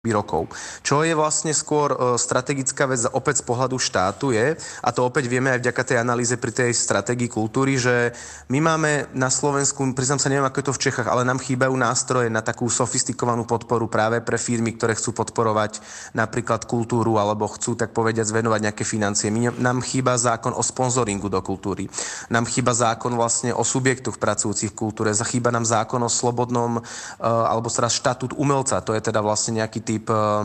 rokov. Čo je vlastne skôr strategická vec opäť z pohľadu štátu je, a to opäť vieme aj vďaka tej analýze pri tej stratégii kultúry, že my máme na Slovensku, priznám sa, neviem ako je to v Čechách, ale nám chýbajú nástroje na takú sofistikovanú podporu práve pre firmy, ktoré chcú podporovať napríklad kultúru alebo chcú tak povediať zvenovať nejaké financie. Nám chýba zákon o sponzoringu do kultúry. Nám chýba zákon vlastne o subjektoch pracujúcich v kultúre. Chýba nám zákon o slobodnom alebo teda štatút umelca. To je teda vlastne nejaký typ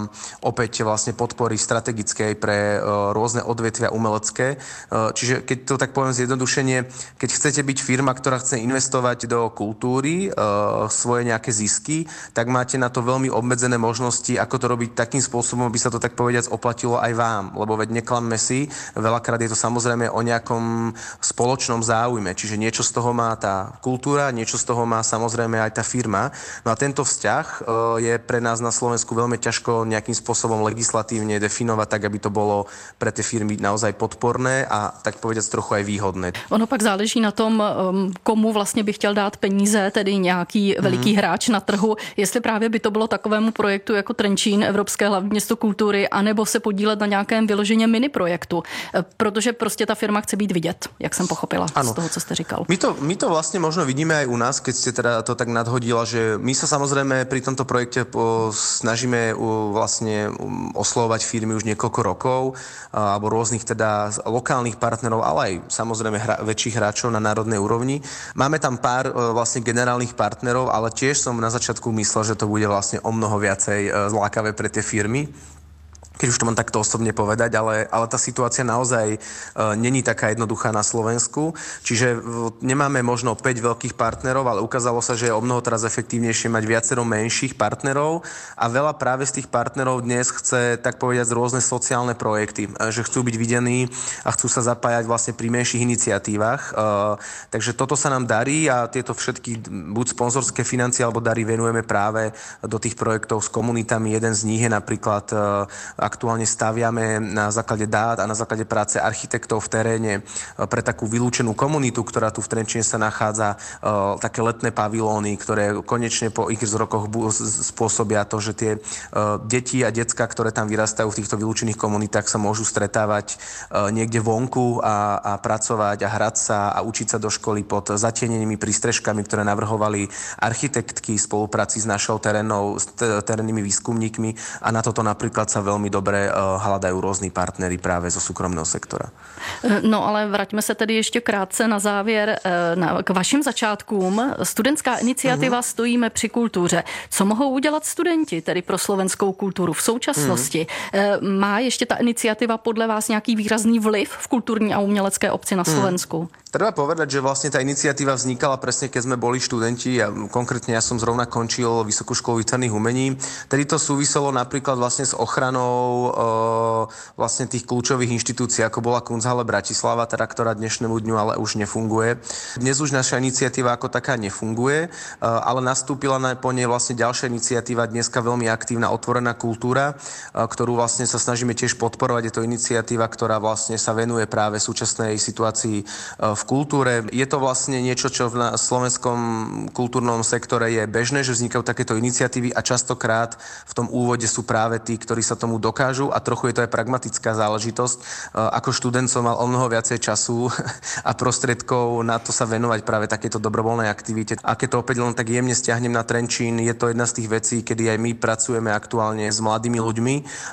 opäť vlastne podpory strategickej pre rôzne odvetvia umelecké. Čiže keď to tak poviem zjednodušenie, keď chcete byť firma, ktorá chce investovať do kultúry svoje nejaké zisky, tak máte na to veľmi obmedzené možnosti, ako to robiť takým spôsobom, aby sa to tak povediac oplatilo aj vám. Lebo veď neklamme si, veľakrát je to samozrejme o nejakom spoločnom záujme. Čiže niečo z toho má tá kultúra, niečo z toho má samozrejme aj tá firma. No a tento vzťah je pre nás na Slovensku veľmi ťažko nejakým spôsobom legislatívne definovať tak, aby to bolo pre tie firmy naozaj podporné a tak povedať trochu aj výhodné. Ono pak záleží na tom, komu vlastně by chtěl dát peníze, tedy nějaký veliký hráč na trhu, jestli právě by to bylo takovému projektu jako Trenčín, Evropské hlavní město kultury, anebo se podílet na nějakém vyloženě mini projektu, protože prostě ta firma chce být vidět, jak jsem pochopila z toho, co jste říkal. My to vlastne možno vidíme aj u nás, keď ste teda to tak nadhodila, že my sa samozrejme pri tomto projekte snažíme vlastne oslovovať firmy už niekoľko rokov alebo rôznych teda lokálnych partnerov, ale aj samozrejme väčších hráčov na národnej úrovni. Máme tam pár vlastne generálnych partnerov, ale tiež som na začiatku myslel, že to bude vlastne o mnoho viacej zlákavé pre tie firmy, keď už to mám takto osobne povedať, ale tá situácia naozaj není taká jednoduchá na Slovensku. Čiže nemáme možno 5 veľkých partnerov, ale ukázalo sa, že je o mnoho teraz efektívnejšie mať viacero menších partnerov a veľa práve z tých partnerov dnes chce, tak povedať, rôzne sociálne projekty, že chcú byť videní a chcú sa zapájať vlastne pri menších iniciatívach. Takže toto sa nám darí a tieto všetky buď sponzorské financie alebo dary venujeme práve do tých projektov s komunitami. Jeden z nich je napríklad aktuálne staviame na základe dát a na základe práce architektov v teréne pre takú vylúčenú komunitu, ktorá tu v Trenčine sa nachádza, také letné pavilóny, ktoré konečne po x rokoch spôsobia to, že tie deti a decká, ktoré tam vyrastajú v týchto vylúčených komunitách, sa môžu stretávať niekde vonku a pracovať a hrať sa a učiť sa do školy pod zatienenými prístrežkami, ktoré navrhovali architektky v spolupráci s našou terénnymi výskumníkmi a na toto napríklad sa veľmi dobre hľadajú rôzni partnery práve zo súkromného sektora. No ale vraťme se tedy ještě krátce na závěr k vašim začátkům. Studentská iniciativa Stojíme při kultuře. Co mohou udělat studenti tedy pro slovenskou kulturu v současnosti? Má ještě ta iniciativa podle vás nějaký výrazný vliv v kulturní a umělecké obci na Slovensku? Treba povedať, že vlastne tá iniciatíva vznikala presne, keď sme boli študenti a konkrétne ja som zrovna končil Vysokú školu výtvarných umení. Tedy to súviselo napríklad vlastne s ochranou vlastne tých kľúčových inštitúcií, ako bola Kunsthalle Bratislava, teda, ktorá dnešnému dňu ale už nefunguje. Dnes už naša iniciatíva ako taká nefunguje, ale nastúpila po nej vlastne ďalšia iniciatíva, dneska veľmi aktívna Otvorená kultúra, ktorú vlastne sa snažíme tiež podporovať. Je to iniciatíva, ktorá vlastne sa venuje práve súčasnej situácii v kultúre. Je to vlastne niečo, čo v slovenskom kultúrnom sektore je bežné, že vznikajú takéto iniciatívy a častokrát v tom úvode sú práve tí, ktorí sa tomu dokážu a trochu je to aj pragmatická záležitosť. Ako študent som mal o mnoho viacej času a prostriedkov na to sa venovať práve takéto dobrovoľnej aktivite. A keď to opäť len tak jemne stiahnem na Trenčín, je to jedna z tých vecí, kedy aj my pracujeme aktuálne s mladými ľuďmi,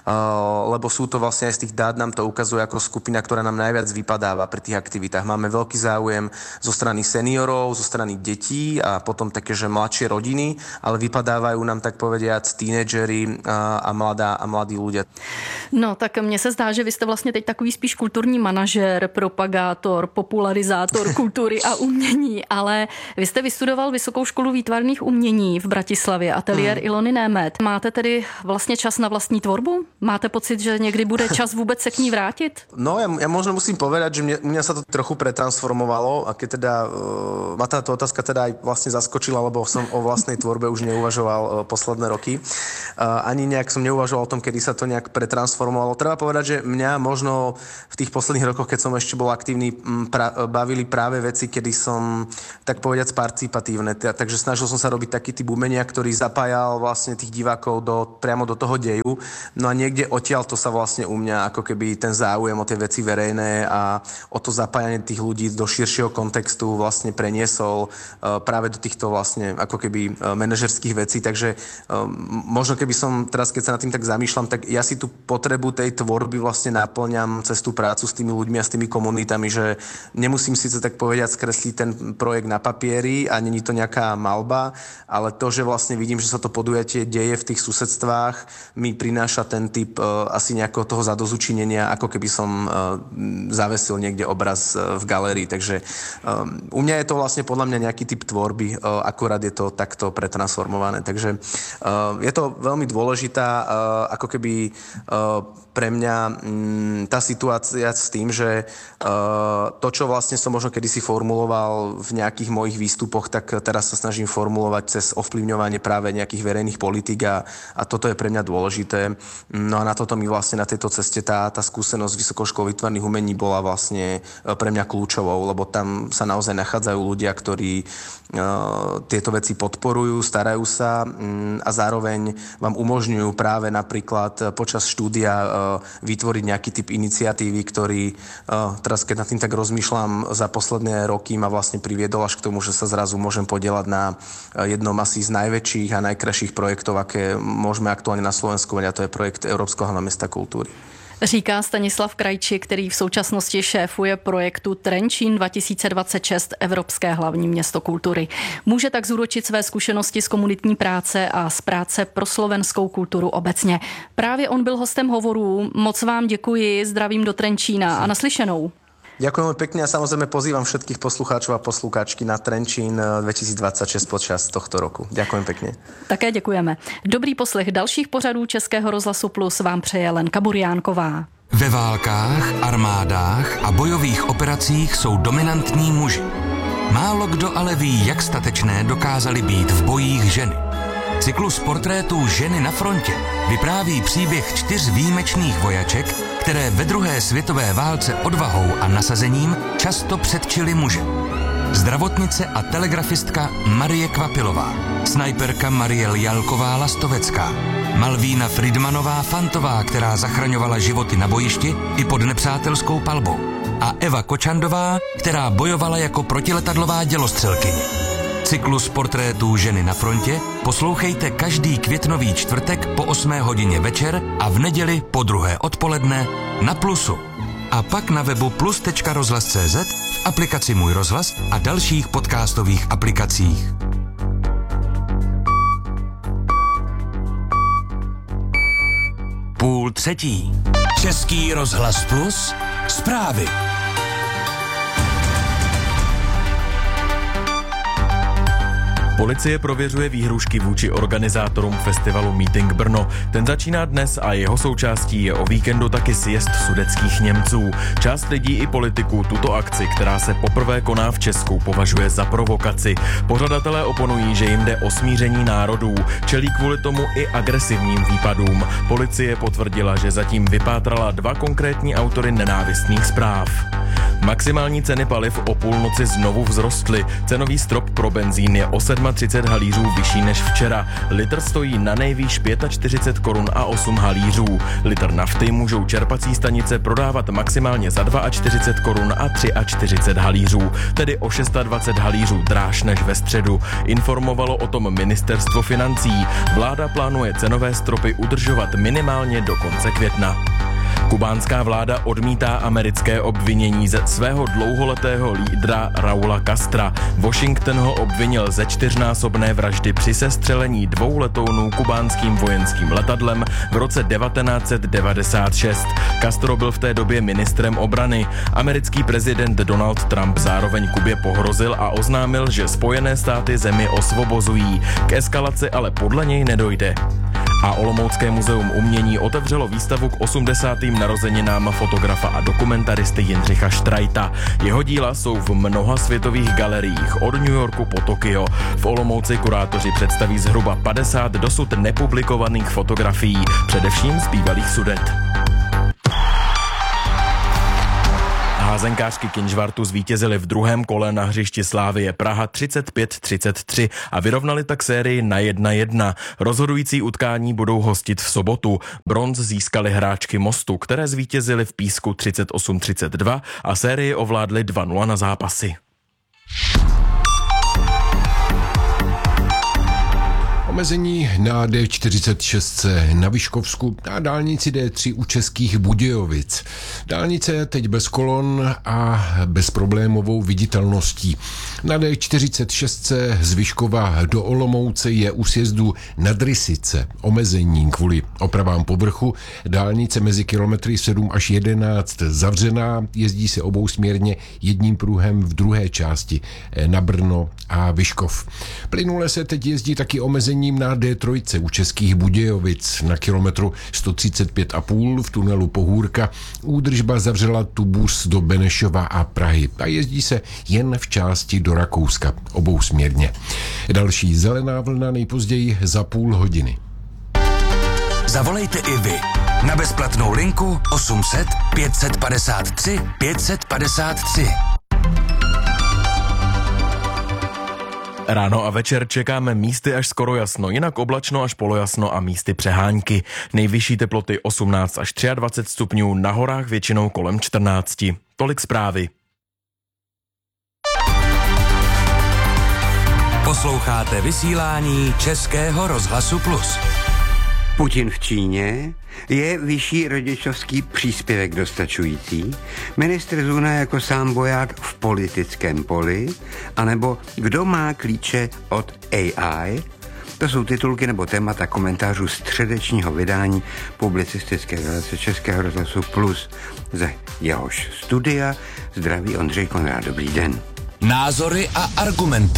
lebo sú to vlastne aj z tých dát nám to ukazuje ako skupina, ktorá nám najviac vypadáva pri tých aktivitách. Máme veľký záujem zo strany seniorov, zo strany detí a potom také, že mladšie rodiny, ale vypadávajú nám tak povediac tínedžeri a mladí ľudia. No tak mně se zdá, že vy jste vlastně teď takový spíš kulturní manažer, propagátor, popularizátor kultury a umění, ale vy jste vystudoval Vysokou školu výtvarných umění v Bratislavě, ateliér Ilony Német. Máte tedy vlastně čas na vlastní tvorbu? Máte pocit, že někdy bude čas vůbec se k ní vrátit? No ja možno musím povedať, že mňa sa to trochu pretransformovalo a keď teda ma táto otázka teda aj vlastne zaskočila, lebo som o vlastnej tvorbe už neuvažoval posledné roky. Ani nejak som neuvažoval o tom, kedy sa to nejak nejak pretransformovalo. Treba povedať, že mňa možno v tých posledných rokoch, keď som ešte bol aktívny, bavili práve veci, kedy som, tak povedať, participatívne. Takže snažil som sa robiť taký typ umenia, ktorý zapájal vlastne tých divákov priamo do toho deju. No a niekde odtiaľ to sa vlastne u mňa ako keby ten záujem o tie veci verejné a o to zapájanie tých ľudí do širšieho kontextu vlastne preniesol práve do týchto vlastne ako keby manažerských vecí. Takže možno keby som teraz, keď sa nad tým tak zamýšľam, tak ja si tú potrebu tej tvorby vlastne naplňam cez tú prácu s tými ľuďmi a s tými komunitami, že nemusím síce tak povedať skresliť ten projekt na papieri a není to nejaká malba, ale to, že vlastne vidím, že sa to podujatie deje v tých susedstvách, mi prináša ten typ asi nejakého toho zadozučinenia, ako keby som zavesil niekde obraz v galérii. Takže u mňa je to vlastne podľa mňa nejaký typ tvorby, akurát je to takto pretransformované. Takže je to veľmi dôležitá ako keby pre mňa tá situácia s tým, že to, čo vlastne som možno kedysi formuloval v nejakých mojich výstupoch, tak teraz sa snažím formulovať cez ovplyvňovanie práve nejakých verejných politík a toto je pre mňa dôležité. No a na toto mi vlastne na tejto ceste tá skúsenosť Vysokou školou výtvarných umení bola vlastne pre mňa kľúčovou, lebo tam sa naozaj nachádzajú ľudia, ktorí tieto veci podporujú, starajú sa a zároveň vám umožňujú práve napríklad počas štúdia vytvoriť nejaký typ iniciatívy, ktorý teraz, keď nad tým tak rozmýšľam, za posledné roky ma vlastne priviedol až k tomu, že sa zrazu môžem podieľať na jednom asi z najväčších a najkrajších projektov, aké môžeme aktuálne na Slovensku, a to je projekt Európskeho hlavného mesta kultúry. Říká Stanislav Krajčí, který v současnosti šéfuje projektu Trenčín 2026 Evropské hlavní město kultury. Může tak zúročit své zkušenosti z komunitní práce a z práce pro slovenskou kulturu obecně. Právě on byl hostem hovorů. Moc vám děkuji, zdravím do Trenčína a naslyšenou. Ďakujem pekne a samozrejme pozývam všetkých poslucháčov a poslucháčky na Trenčín 2026 počas tohto roku. Ďakujem pekne. Také děkujeme. Dobrý poslech dalších pořadů Českého rozhlasu Plus vám přeje Lenka Burjánková. Ve válkách, armádách a bojových operacích jsou dominantní muži. Málo kdo ale ví, jak statečné dokázaly být v bojích ženy. Cyklus portrétů Ženy na frontě vypráví příběh 4 výjimečných vojaček, které ve druhé světové válce odvahou a nasazením často předčily muže. Zdravotnice a telegrafistka Marie Kvapilová, snajperka Mariel Jalková-Lastovecká, Malvína Friedmanová Fantová, která zachraňovala životy na bojišti i pod nepřátelskou palbou, a Eva Kočandová, která bojovala jako protiletadlová dělostřelkyně. Cyklus portrétů Ženy na frontě poslouchejte každý květnový čtvrtek po 8 hodině večer a v neděli po 2 odpoledne na Plusu. A pak na webu plus.rozhlas.cz, v aplikaci Můj rozhlas a dalších podcastových aplikacích. Půl třetí. Český rozhlas Plus. Zprávy. Policie prověřuje výhrůžky vůči organizátorům festivalu Meeting Brno. Ten začíná dnes a jeho součástí je o víkendu taky sjezd sudetských Němců. Část lidí i politiků tuto akci, která se poprvé koná v Česku, považuje za provokaci. Pořadatelé oponují, že jim jde o smíření národů. Čelí kvůli tomu i agresivním výpadům. Policie potvrdila, že zatím vypátrala 2 konkrétní autory nenávistných zpráv. Maximální ceny paliv o půlnoci znovu vzrostly. Cenový strop pro benzín je o 37 halířů vyšší než včera. Litr stojí na nejvýš 45 korun a 8 halířů. Litr nafty můžou čerpací stanice prodávat maximálně za 42 korun a 43 halířů, tedy o 26 halířů dráž než ve středu. Informovalo o tom ministerstvo financí. Vláda plánuje cenové stropy udržovat minimálně do konce května. Kubánská vláda odmítá americké obvinění ze svého dlouholetého lídra Raula Castra. Washington ho obvinil ze 4násobné vraždy při sestřelení 2 letounů kubánským vojenským letadlem v roce 1996. Castro byl v té době ministrem obrany. Americký prezident Donald Trump zároveň Kubě pohrozil a oznámil, že Spojené státy zemi osvobozují. K eskalaci ale podle něj nedojde. A Olomoucké muzeum umění otevřelo výstavu k 80. narozeninám fotografa a dokumentaristy Jindřicha Štrajta. Jeho díla jsou v mnoha světových galeriích od New Yorku po Tokio. V Olomouci kurátoři představí zhruba 50 dosud nepublikovaných fotografií, především z bývalých Sudet. Házenkářky Kynžvartu zvítězily v druhém kole na hřišti Slavie Praha 35-33 a vyrovnali tak sérii na 1-1. Rozhodující utkání budou hostit v sobotu. Bronz získali hráčky Mostu, které zvítězily v Písku 38-32 a sérii ovládly 2-0 na zápasy. Omezení na D46 na Vyškovsku a dálnici D3 u Českých Budějovic. Dálnice je teď bez kolon a bezproblémovou viditelností. Na D46 z Vyškova do Olomouce je u sjezdu Nad Rysice omezení kvůli opravám povrchu. Dálnice mezi kilometry 7 až 11 zavřená, jezdí se obousměrně jedním pruhem v druhé části na Brno a Vyškov. Plynule se teď jezdí taky omezení na D3 u Českých Budějovic na kilometru 135,5 v tunelu Pohůrka. Údržba zavřela Tubus do Benešova a Prahy a jezdí se jen v části do Rakouska obousměrně. Další zelená vlna nejpozději za půl hodiny. Zavolejte i vy na bezplatnou linku 800 553 553. Ráno a večer čekáme místy až skoro jasno, jinak oblačno až polojasno a místy přehánky. Nejvyšší teploty 18 až 23 stupňů, na horách většinou kolem 14. Tolik zprávy. Posloucháte vysílání Českého rozhlasu Plus. Putin v Číně? Je vyšší rodičovský příspěvek dostačující? Ministr Zuna jako sám voják v politickém poli? A nebo kdo má klíče od AI? To jsou titulky nebo témata komentářů středečního vydání publicistické relace Českého rozhlasu Plus. Ze jehož studia zdraví Ondřej Konrád. Dobrý den. Názory a argumenty.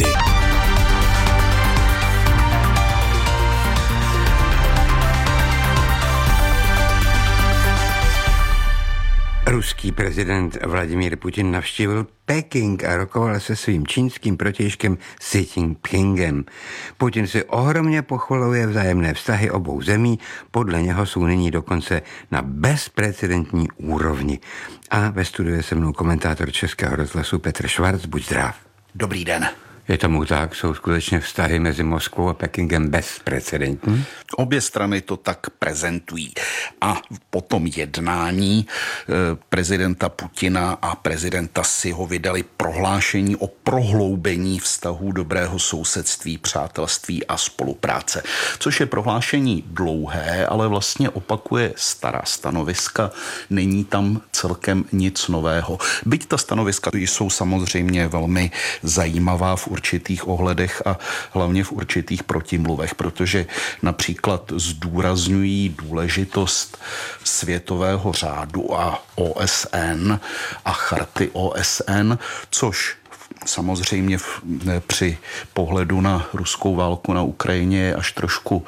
Ruský prezident Vladimír Putin navštívil Peking a rokoval se svým čínským protějškem Xi Jinpingem. Putin si ohromně pochvaluje vzájemné vztahy obou zemí, podle něho jsou nyní dokonce na bezprecedentní úrovni. A ve studiu je se mnou komentátor Českého rozhlasu Petr Švarc, buď zdrav. Dobrý den. Je tomu tak? Jsou skutečně vztahy mezi Moskvou a Pekingem bezprecedentní? Obě strany to tak prezentují. A po tom jednání prezidenta Putina a prezidenta Xiho vydali prohlášení o prohloubení vztahů dobrého sousedství, přátelství a spolupráce. Což je prohlášení dlouhé, ale vlastně opakuje stará stanoviska. Není tam celkem nic nového. Byť ta stanoviska jsou samozřejmě velmi zajímavá v určitých ohledech a hlavně v určitých protimluvech, protože například zdůrazňují důležitost světového řádu a OSN a charty OSN, což samozřejmě při pohledu na ruskou válku na Ukrajině je až trošku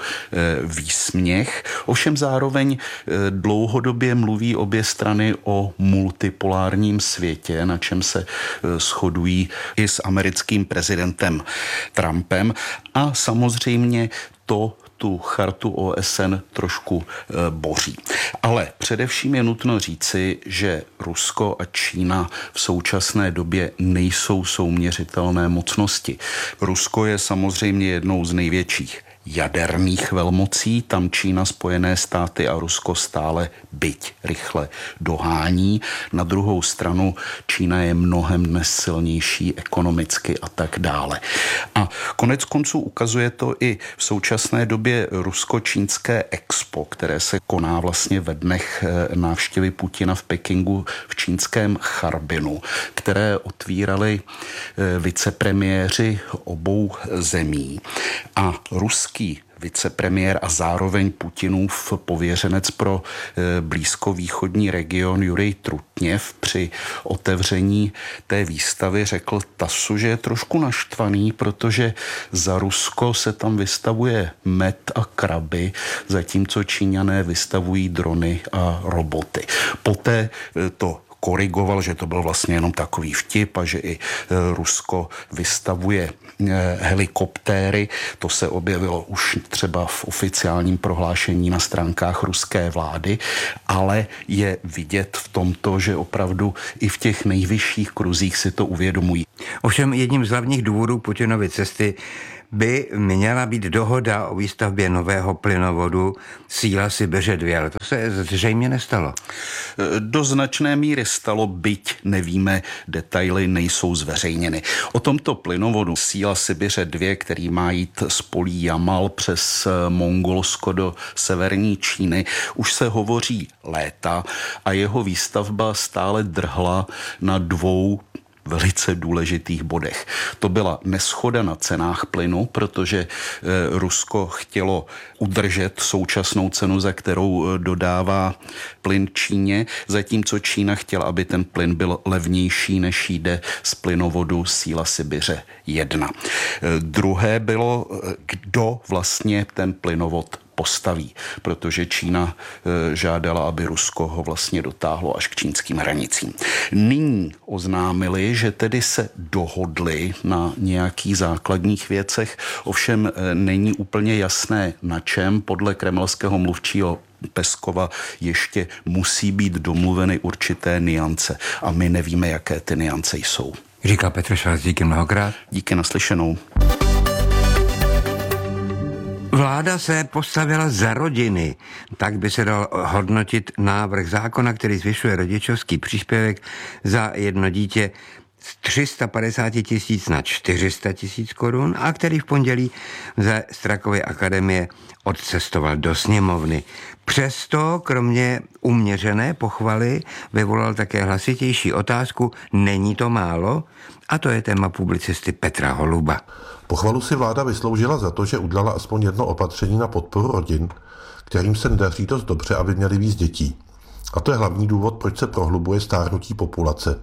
výsměch. Ovšem zároveň dlouhodobě mluví obě strany o multipolárním světě, na čem se shodují i s americkým prezidentem Trumpem. A samozřejmě tu chartu OSN trošku boří. Ale především je nutno říci, že Rusko a Čína v současné době nejsou souměřitelné mocnosti. Rusko je samozřejmě jednou z největších jaderných velmocí, tam Čína, Spojené státy a Rusko stále byť rychle dohání. Na druhou stranu Čína je mnohem dnes silnější ekonomicky a tak dále. A konec konců ukazuje to i v současné době rusko-čínské expo, které se koná vlastně ve dnech návštěvy Putina v Pekingu v čínském Charbinu, které otvírali vicepremiéři obou zemí. A ruský vicepremiér a zároveň Putinův pověřenec pro blízkovýchodní region Jurij Trutněv při otevření té výstavy řekl TASSu, že je trošku naštvaný, protože za Rusko se tam vystavuje med a kraby, zatímco Číňané vystavují drony a roboty. Poté to korigoval, že to byl vlastně jenom takový vtip a že i Rusko vystavuje helikoptéry. To se objevilo už třeba v oficiálním prohlášení na stránkách ruské vlády, ale je vidět v tomto, že opravdu i v těch nejvyšších kruzích si to uvědomují. Ovšem jedním z hlavních důvodů Putinovy cesty by měla být dohoda o výstavbě nového plynovodu Síla Sibiře 2, ale to se zřejmě nestalo. Do značné míry stalo, byť nevíme, detaily nejsou zveřejněny. O tomto plynovodu Síla Sibiře 2, který má jít z polí Jamal přes Mongolsko do severní Číny, už se hovoří léta a jeho výstavba stále drhla na dvou velice důležitých bodech. To byla neshoda na cenách plynu, protože Rusko chtělo udržet současnou cenu, za kterou dodává plyn Číně, zatímco Čína chtěla, aby ten plyn byl levnější, než jde z plynovodu Síla Sibiře 1. Druhé bylo, kdo vlastně ten plynovod postaví, protože Čína žádala, aby Rusko ho vlastně dotáhlo až k čínským hranicím. Nyní oznámili, že tedy se dohodli na nějakých základních věcech, ovšem není úplně jasné na čem. Podle kremelského mluvčího Peskova ještě musí být domluveny určité nuance a my nevíme, jaké ty nuance jsou. Říká Petr Švarc, díky mnohokrát. Díky, naslyšenou. Vláda se postavila za rodiny. Tak by se dal hodnotit návrh zákona, který zvyšuje rodičovský příspěvek za jedno dítě z 350 000 na 400 000 korun a který v pondělí ze Strakovy akademie odcestoval do sněmovny. Přesto, kromě uměřené pochvaly, vyvolal také hlasitější otázku, není to málo? A to je téma publicisty Petra Holuba. Pochvalu si vláda vysloužila za to, že udělala aspoň jedno opatření na podporu rodin, kterým se nedaří dost dobře, aby měli víc dětí. A to je hlavní důvod, proč se prohlubuje stárnutí populace.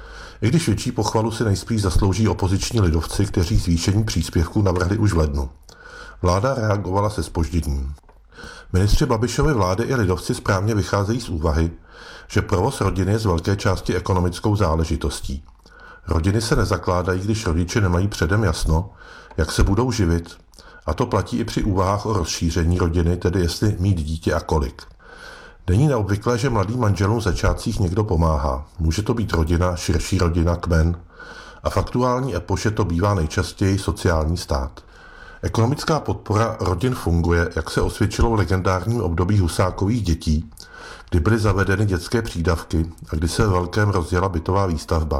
I když větší pochvalu si nejspíš zaslouží opoziční lidovci, kteří zvýšení příspěvků navrhli už v lednu. Vláda reagovala se zpožděním. Ministři Babišovy vlády i lidovci správně vycházejí z úvahy, že provoz rodiny je z velké části ekonomickou záležitostí. Rodiny se nezakládají, když rodiče nemají předem jasno, jak se budou živit, a to platí i při úvahách o rozšíření rodiny, tedy jestli mít dítě a kolik. Není neobvyklé, že mladým manželům v začátcích někdo pomáhá. Může to být rodina, širší rodina, kmen. A v aktuální epoše to bývá nejčastěji sociální stát. Ekonomická podpora rodin funguje, jak se osvědčilo v legendárním období Husákových dětí, kdy byly zavedeny dětské přídavky a kdy se ve velkém rozjela bytová výstavba.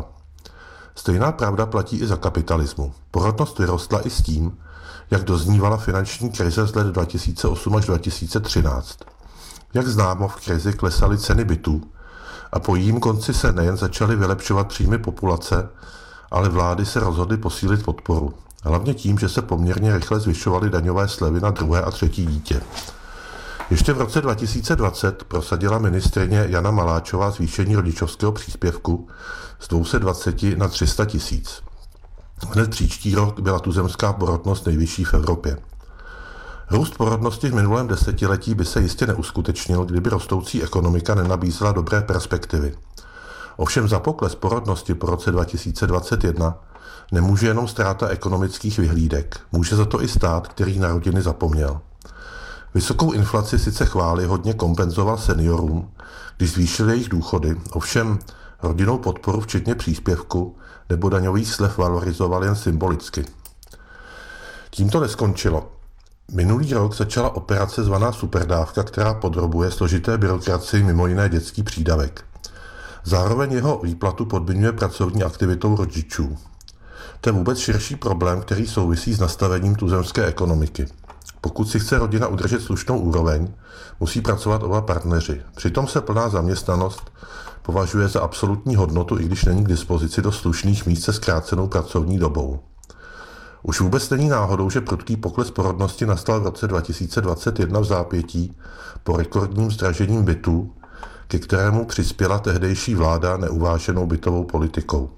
Stejná pravda platí i za kapitalismu. Porodnost vyrostla i s tím, jak doznívala finanční krize z let 2008 až 2013. Jak známo, v krizi klesaly ceny bytů a po jejím konci se nejen začaly vylepšovat příjmy populace, ale vlády se rozhodly posílit podporu. Hlavně tím, že se poměrně rychle zvyšovaly daňové slevy na druhé a třetí dítě. Ještě v roce 2020 prosadila ministryně Jana Maláčová zvýšení rodičovského příspěvku z 220 na 300 000. Hned příští rok byla tuzemská porodnost nejvyšší v Evropě. Růst porodnosti v minulém desetiletí by se jistě neuskutečnil, kdyby rostoucí ekonomika nenabízela dobré perspektivy. Ovšem za pokles porodnosti po roce 2021 nemůže jenom ztráta ekonomických vyhlídek, může za to i stát, který na rodiny zapomněl. Vysokou inflaci sice chvályhodně kompenzoval seniorům, když zvýšil jejich důchody, ovšem rodinnou podporu včetně příspěvku nebo daňových slev valorizoval jen symbolicky. Tím to neskončilo. Minulý rok začala operace zvaná superdávka, která podrobuje složité byrokracii mimo jiné dětský přídavek. Zároveň jeho výplatu podmiňuje pracovní aktivitou rodičů. To je vůbec širší problém, který souvisí s nastavením tuzemské ekonomiky. Pokud si chce rodina udržet slušnou úroveň, musí pracovat oba partneři. Přitom se plná zaměstnanost považuje za absolutní hodnotu, i když není k dispozici do slušných míst se zkrácenou pracovní dobou. Už vůbec není náhodou, že prudký pokles porodnosti nastal v roce 2021 v zápětí po rekordním zdražením bytů, ke kterému přispěla tehdejší vláda neuváženou bytovou politikou.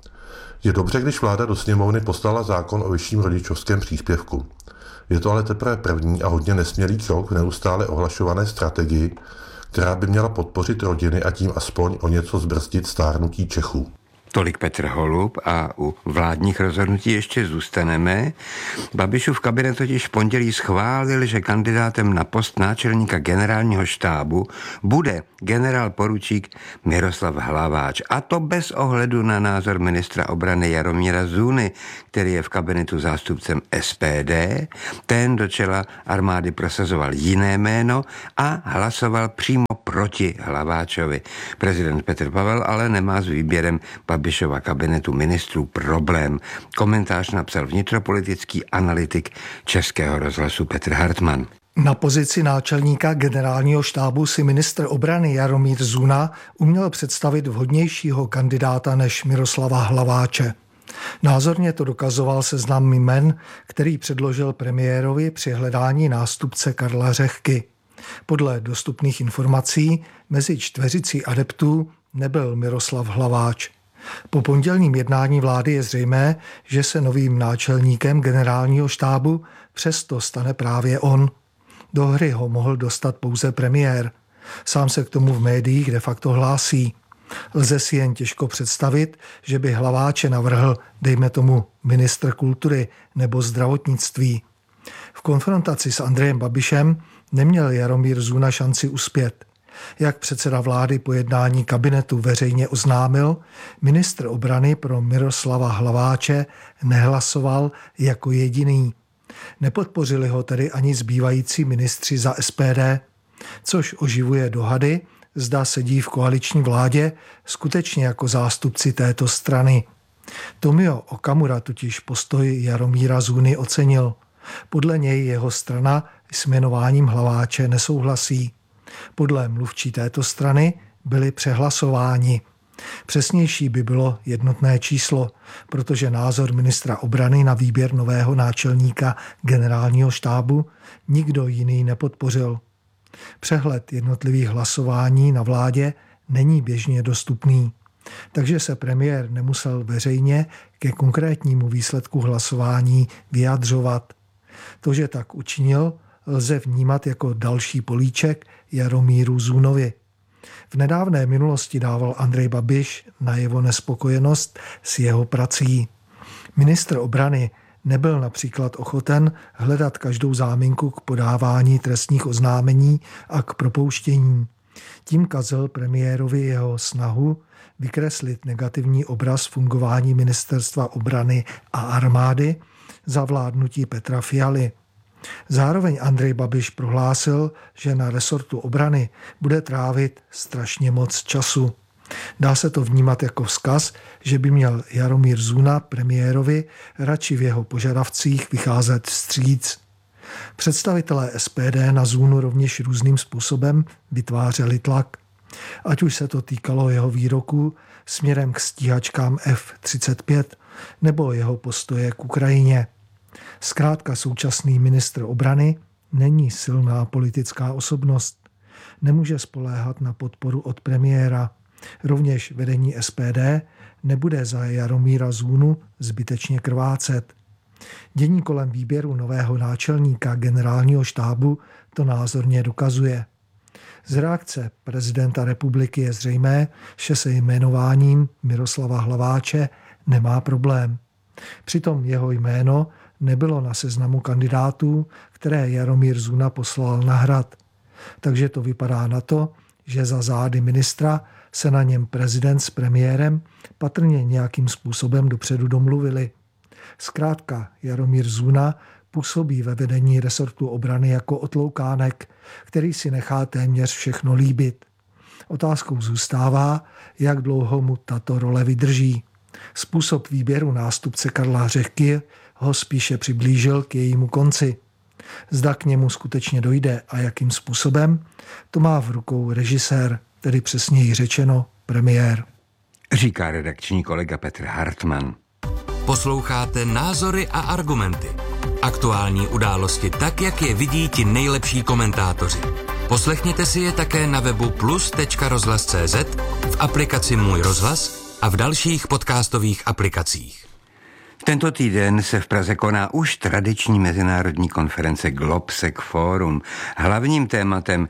Je dobře, když vláda do sněmovny poslala zákon o vyšším rodičovském příspěvku. Je to ale teprve první a hodně nesmělý krok v neustále ohlašované strategii, která by měla podpořit rodiny a tím aspoň o něco zbrzdit stárnutí Čechů. Tolik Petr Holub a u vládních rozhodnutí ještě zůstaneme. Babišův kabinet totiž v pondělí schválil, že kandidátem na post náčelníka generálního štábu bude generál poručík Miroslav Hlaváč. A to bez ohledu na názor ministra obrany Jaromíra Zůny, který je v kabinetu zástupcem SPD. Ten do čela armády prosazoval jiné jméno a hlasoval přímo proti Hlaváčovi. Prezident Petr Pavel ale nemá s výběrem Babišova kabinetu ministrů problém. Komentář napsal vnitropolitický analytik Českého rozhlasu Petr Hartmann. Na pozici náčelníka generálního štábu si ministr obrany Jaromír Zuna uměl představit vhodnějšího kandidáta než Miroslava Hlaváče. Názorně to dokazoval seznam jmen, který předložil premiérovi při hledání nástupce Karla Řehky. Podle dostupných informací mezi čtveřicí adeptů nebyl Miroslav Hlaváč. Po pondělním jednání vlády je zřejmé, že se novým náčelníkem generálního štábu přesto stane právě on. Do hry ho mohl dostat pouze premiér. Sám se k tomu v médiích de facto hlásí. Lze si jen těžko představit, že by Hlaváče navrhl, dejme tomu, ministr kultury nebo zdravotnictví. V konfrontaci s Andrejem Babišem neměl Jaromír Zuna šanci uspět. Jak předseda vlády po jednání kabinetu veřejně oznámil, ministr obrany pro Miroslava Hlaváče nehlasoval jako jediný. Nepodpořili ho tedy ani zbývající ministři za SPD, což oživuje dohady, zda sedí v koaliční vládě skutečně jako zástupci této strany. Tomio Okamura totiž postoj Jaromíra Zuny ocenil. Podle něj jeho strana s jmenováním Hlaváče nesouhlasí. Podle mluvčí této strany byli přehlasováni. Přesnější by bylo jednotné číslo, protože názor ministra obrany na výběr nového náčelníka generálního štábu nikdo jiný nepodpořil. Přehled jednotlivých hlasování na vládě není běžně dostupný, takže se premiér nemusel veřejně ke konkrétnímu výsledku hlasování vyjadřovat. To, že tak učinil, lze vnímat jako další políček Jaromíru Zunovi. V nedávné minulosti dával Andrej Babiš najevo nespokojenost s jeho prací. Ministr obrany nebyl například ochoten hledat každou záminku k podávání trestních oznámení a k propouštění. Tím kazil premiérovi jeho snahu vykreslit negativní obraz fungování ministerstva obrany a armády za vládnutí Petra Fialy. Zároveň Andrej Babiš prohlásil, že na resortu obrany bude trávit strašně moc času. Dá se to vnímat jako vzkaz, že by měl Jaromír Zuna premiérovi radši v jeho požadavcích vycházet vstříc. Představitelé SPD na Zunu rovněž různým způsobem vytvářeli tlak. Ať už se to týkalo jeho výroků směrem k stíhačkám F-35 nebo jeho postoje k Ukrajině. Zkrátka současný ministr obrany není silná politická osobnost. Nemůže spoléhat na podporu od premiéra. Rovněž vedení SPD nebude za Jaromíra Zunu zbytečně krvácet. Dění kolem výběru nového náčelníka generálního štábu to názorně dokazuje. Z reakce prezidenta republiky je zřejmé, že se jmenováním Miroslava Hlaváče nemá problém. Přitom jeho jméno nebylo na seznamu kandidátů, které Jaromír Zuna poslal na Hrad. Takže to vypadá na to, že za zády ministra se na něm prezident s premiérem patrně nějakým způsobem dopředu domluvili. Zkrátka Jaromír Zuna působí ve vedení resortu obrany jako otloukánek, který si nechá téměř všechno líbit. Otázkou zůstává, jak dlouho mu tato role vydrží. Způsob výběru nástupce Karla Řehky ho spíše přiblížil k jejímu konci. Zda k němu skutečně dojde a jakým způsobem, to má v rukou režisér, tedy přesněji řečeno premiér. Říká redakční kolega Petr Hartmann. Posloucháte Názory a argumenty. Aktuální události tak, jak je vidí ti nejlepší komentátoři. Poslechněte si je také na webu plus.rozhlas.cz, v aplikaci Můj rozhlas a v dalších podcastových aplikacích. Tento týden se v Praze koná už tradiční mezinárodní konference Globsec Forum. Hlavním tématem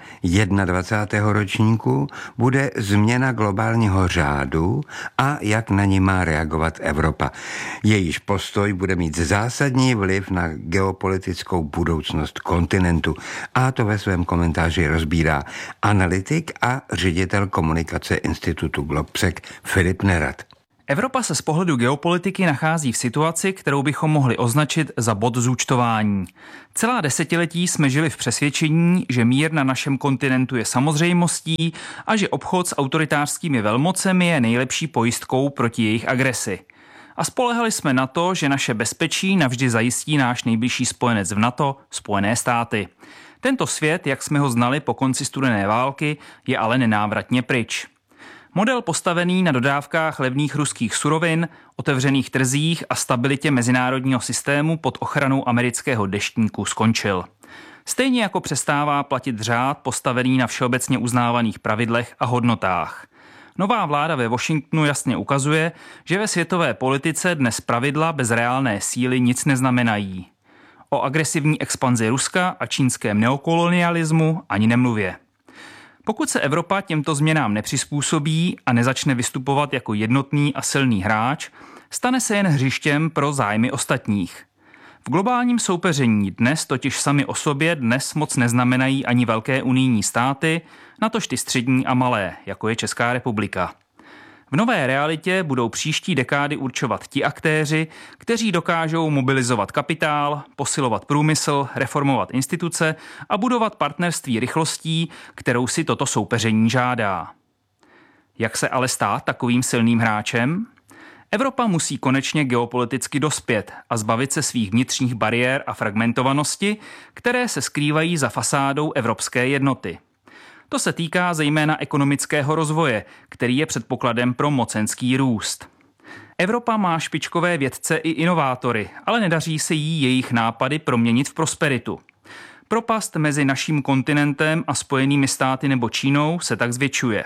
21. ročníku bude změna globálního řádu a jak na ní má reagovat Evropa. Jejíž postoj bude mít zásadní vliv na geopolitickou budoucnost kontinentu. A to ve svém komentáři rozbírá analytik a ředitel komunikace Institutu Globsec Filip Nerad. Evropa se z pohledu geopolitiky nachází v situaci, kterou bychom mohli označit za bod zúčtování. Celá desetiletí jsme žili v přesvědčení, že mír na našem kontinentu je samozřejmostí a že obchod s autoritářskými velmocemi je nejlepší pojistkou proti jejich agresi. A spolehali jsme na to, že naše bezpečí navždy zajistí náš nejbližší spojenec v NATO, Spojené státy. Tento svět, jak jsme ho znali po konci studené války, je ale nenávratně pryč. Model postavený na dodávkách levných ruských surovin, otevřených trzích a stabilitě mezinárodního systému pod ochranou amerického deštníku skončil. Stejně jako přestává platit řád postavený na všeobecně uznávaných pravidlech a hodnotách. Nová vláda ve Washingtonu jasně ukazuje, že ve světové politice dnes pravidla bez reálné síly nic neznamenají. O agresivní expanzi Ruska a čínském neokolonialismu ani nemluvě. Pokud se Evropa těmto změnám nepřizpůsobí a nezačne vystupovat jako jednotný a silný hráč, stane se jen hřištěm pro zájmy ostatních. V globálním soupeření dnes totiž sami o sobě dnes moc neznamenají ani velké unijní státy, natož ty střední a malé, jako je Česká republika. V nové realitě budou příští dekády určovat ti aktéři, kteří dokážou mobilizovat kapitál, posilovat průmysl, reformovat instituce a budovat partnerství rychlostí, kterou si toto soupeření žádá. Jak se ale stát takovým silným hráčem? Evropa musí konečně geopoliticky dospět a zbavit se svých vnitřních bariér a fragmentovanosti, které se skrývají za fasádou evropské jednoty. To se týká zejména ekonomického rozvoje, který je předpokladem pro mocenský růst. Evropa má špičkové vědce i inovátory, ale nedaří se jí jejich nápady proměnit v prosperitu. Propast mezi naším kontinentem a Spojenými státy nebo Čínou se tak zvětšuje.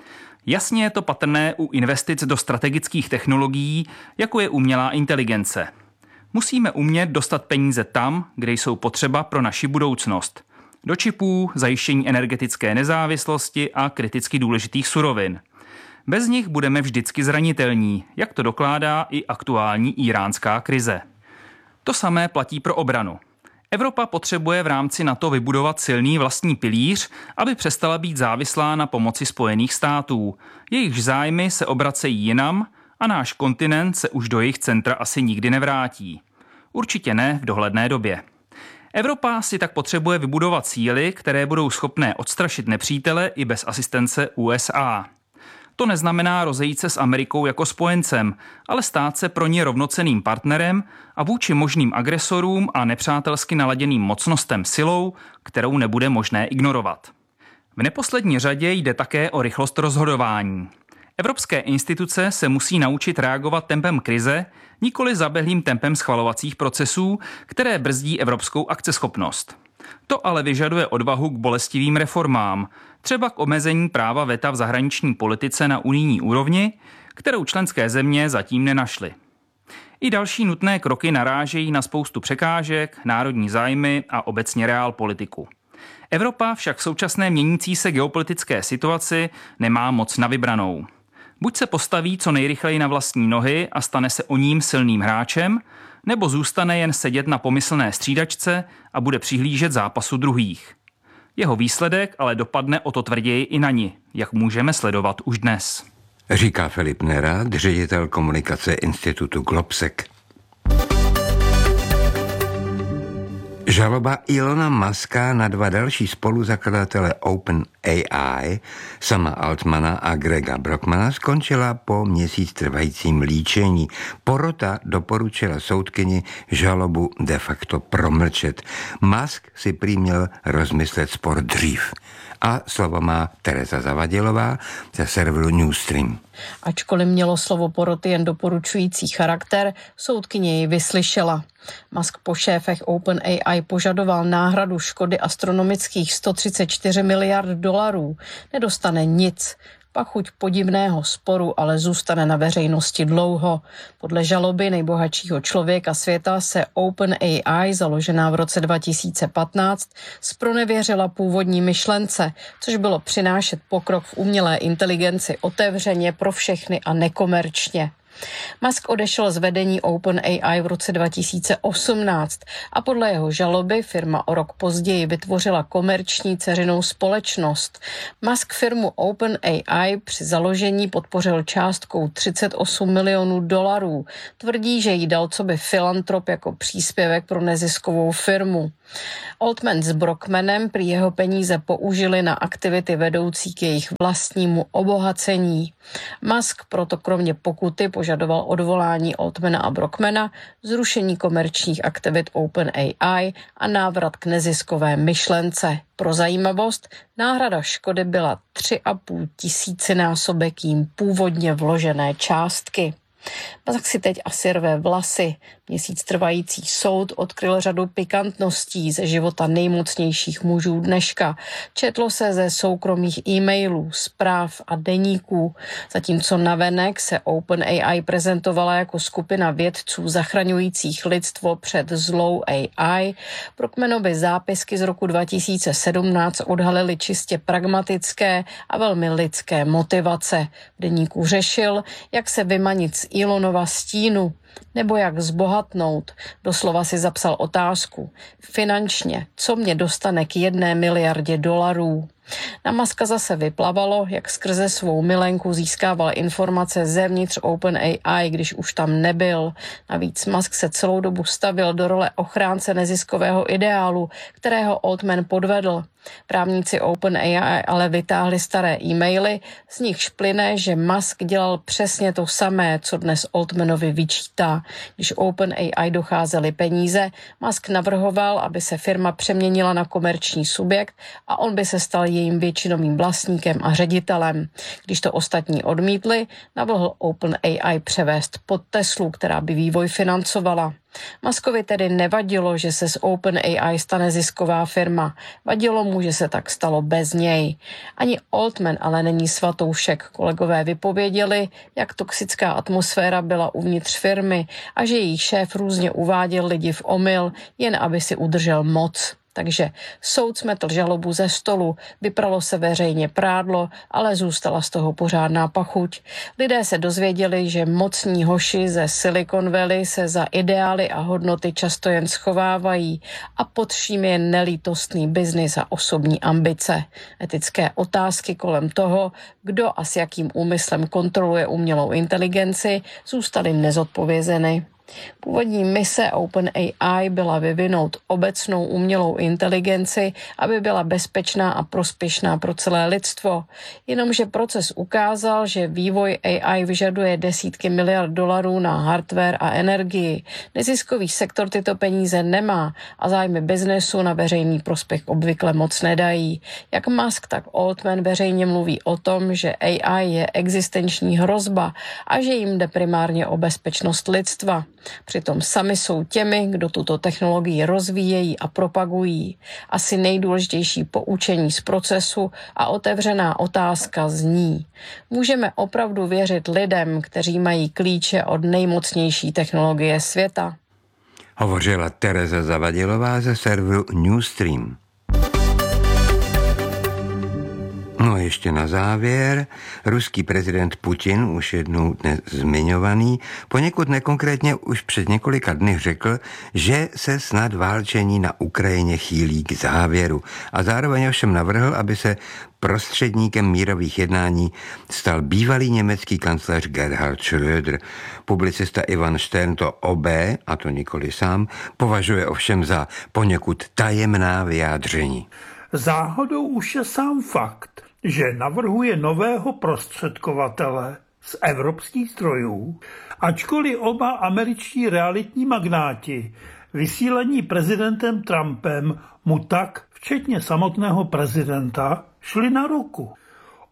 Jasně je to patrné u investic do strategických technologií, jako je umělá inteligence. Musíme umět dostat peníze tam, kde jsou potřeba pro naši budoucnost. Do čipů, zajištění energetické nezávislosti a kriticky důležitých surovin. Bez nich budeme vždycky zranitelní, jak to dokládá i aktuální íránská krize. To samé platí pro obranu. Evropa potřebuje v rámci NATO vybudovat silný vlastní pilíř, aby přestala být závislá na pomoci Spojených států. Jejichž zájmy se obracejí jinam a náš kontinent se už do jejich centra asi nikdy nevrátí. Určitě ne v dohledné době. Evropa si tak potřebuje vybudovat síly, které budou schopné odstrašit nepřítele i bez asistence USA. To neznamená rozejít se s Amerikou jako spojencem, ale stát se pro ně rovnocenným partnerem a vůči možným agresorům a nepřátelsky naladěným mocnostem silou, kterou nebude možné ignorovat. V neposlední řadě jde také o rychlost rozhodování. Evropské instituce se musí naučit reagovat tempem krize, nikoli zabehlým tempem schvalovacích procesů, které brzdí evropskou akceschopnost. To ale vyžaduje odvahu k bolestivým reformám, třeba k omezení práva veta v zahraniční politice na unijní úrovni, kterou členské země zatím nenašly. I další nutné kroky narážejí na spoustu překážek, národní zájmy a obecně realpolitiku. Evropa však v současné měnící se geopolitické situaci nemá moc na vybranou. Buď se postaví co nejrychleji na vlastní nohy a stane se o ním silným hráčem, nebo zůstane jen sedět na pomyslné střídačce a bude přihlížet zápasu druhých. Jeho výsledek ale dopadne o to tvrději i na ni, jak můžeme sledovat už dnes. Říká Filip Nerad, ředitel komunikace Institutu Globsec. Žaloba Elona Muska na dva další spoluzakladatele OpenAI, Sama Altmana a Grega Brockmana, skončila po měsíc trvajícím líčení. Porota doporučila soudkyni žalobu de facto promlčet. Musk si prý měl rozmyslet spor dřív. A slovo má Tereza Zavadilová ze serveru Newsstream. Ačkoliv mělo slovo poroty jen doporučující charakter, soudkyně ji vyslyšela. Musk po šéfech OpenAI požadoval náhradu škody astronomických 134 miliard dolarů. Nedostane nic. Pachuť podivného sporu ale zůstane na veřejnosti dlouho. Podle žaloby nejbohatšího člověka světa se OpenAI, založená v roce 2015, zpronevěřila původní myšlence, což bylo přinášet pokrok v umělé inteligenci otevřeně pro všechny a nekomerčně. Musk odešel z vedení OpenAI v roce 2018 a podle jeho žaloby firma o rok později vytvořila komerční dceřinou společnost. Musk firmu OpenAI při založení podpořil částkou 38 milionů dolarů. Tvrdí, že jí dal coby filantrop jako příspěvek pro neziskovou firmu. Altman s Brockmanem prý jeho peníze použili na aktivity vedoucí k jejich vlastnímu obohacení. Musk proto kromě pokuty požadoval odvolání Altmana a Brockmana, zrušení komerčních aktivit OpenAI a návrat k neziskové myšlence. Pro zajímavost, náhrada škody byla 3,5 tisícinásobek jím původně vložené částky. Musk si teď asi rve vlasy. Měsíc trvající soud odkryl řadu pikantností ze života nejmocnějších mužů dneška. Četlo se ze soukromých e-mailů, zpráv a deníků. Zatímco navenek se OpenAI prezentovala jako skupina vědců zachraňujících lidstvo před zlou AI, Brockmanovy zápisky z roku 2017 odhalily čistě pragmatické a velmi lidské motivace. V deníku řešil, jak se vymanit z Elonova stínu, nebo jak zbohatnout. Doslova si zapsal otázku. Finančně, co mě dostane k 1 miliardě dolarů? Na Muska zase vyplavalo, jak skrze svou milenku získával informace zevnitř OpenAI, když už tam nebyl. Navíc Musk se celou dobu stavil do role ochránce neziskového ideálu, kterého Altman podvedl. Právníci OpenAI ale vytáhli staré e-maily, z nichž plyne, že Musk dělal přesně to samé, co dnes Altmanovi vyčítá. Když OpenAI docházely peníze, Musk navrhoval, aby se firma přeměnila na komerční subjekt a on by se stal jejím většinovým vlastníkem a ředitelem. Když to ostatní odmítli, navrhl OpenAI převést pod Teslu, která by vývoj financovala. Muskovi tedy nevadilo, že se z OpenAI stane zisková firma. Vadilo mu, že se tak stalo bez něj. Ani Altman ale není svatoušek. Kolegové vypověděli, jak toxická atmosféra byla uvnitř firmy a že její šéf různě uváděl lidi v omyl, jen aby si udržel moc. Takže soud smetl žalobu ze stolu, vypralo se veřejně prádlo, ale zůstala z toho pořádná pachuť. Lidé se dozvěděli, že mocní hoši ze Silicon Valley se za ideály a hodnoty často jen schovávají a pod vším je nelítostný biznis a osobní ambice. Etické otázky kolem toho, kdo a s jakým úmyslem kontroluje umělou inteligenci, zůstaly nezodpovězeny. Původní mise OpenAI byla vyvinout obecnou umělou inteligenci, aby byla bezpečná a prospěšná pro celé lidstvo. Jenomže proces ukázal, že vývoj AI vyžaduje desítky miliard dolarů na hardware a energii. Neziskový sektor tyto peníze nemá a zájmy biznesu na veřejný prospěch obvykle moc nedají. Jak Musk, tak Altman veřejně mluví o tom, že AI je existenční hrozba a že jim jde primárně o bezpečnost lidstva. Přitom sami jsou těmi, kdo tuto technologii rozvíjejí a propagují. Asi nejdůležitější poučení z procesu a otevřená otázka zní: můžeme opravdu věřit lidem, kteří mají klíče od nejmocnější technologie světa? Hovořila Tereza Zavadilová ze serveru Newstream. No a ještě na závěr, ruský prezident Putin, už jednou dnes zmiňovaný, poněkud nekonkrétně už před několika dny řekl, že se snad válčení na Ukrajině chýlí k závěru a zároveň ovšem navrhl, aby se prostředníkem mírových jednání stal bývalý německý kancléř Gerhard Schröder. Publicista Ivan Stern to obé, a to nikoli sám, považuje ovšem za poněkud tajemná vyjádření. Záhodou už je sám fakt, že navrhuje nového prostředkovatele z evropských zdrojů, ačkoliv oba američtí realitní magnáti vysílení prezidentem Trumpem mu tak, včetně samotného prezidenta, šli na ruku.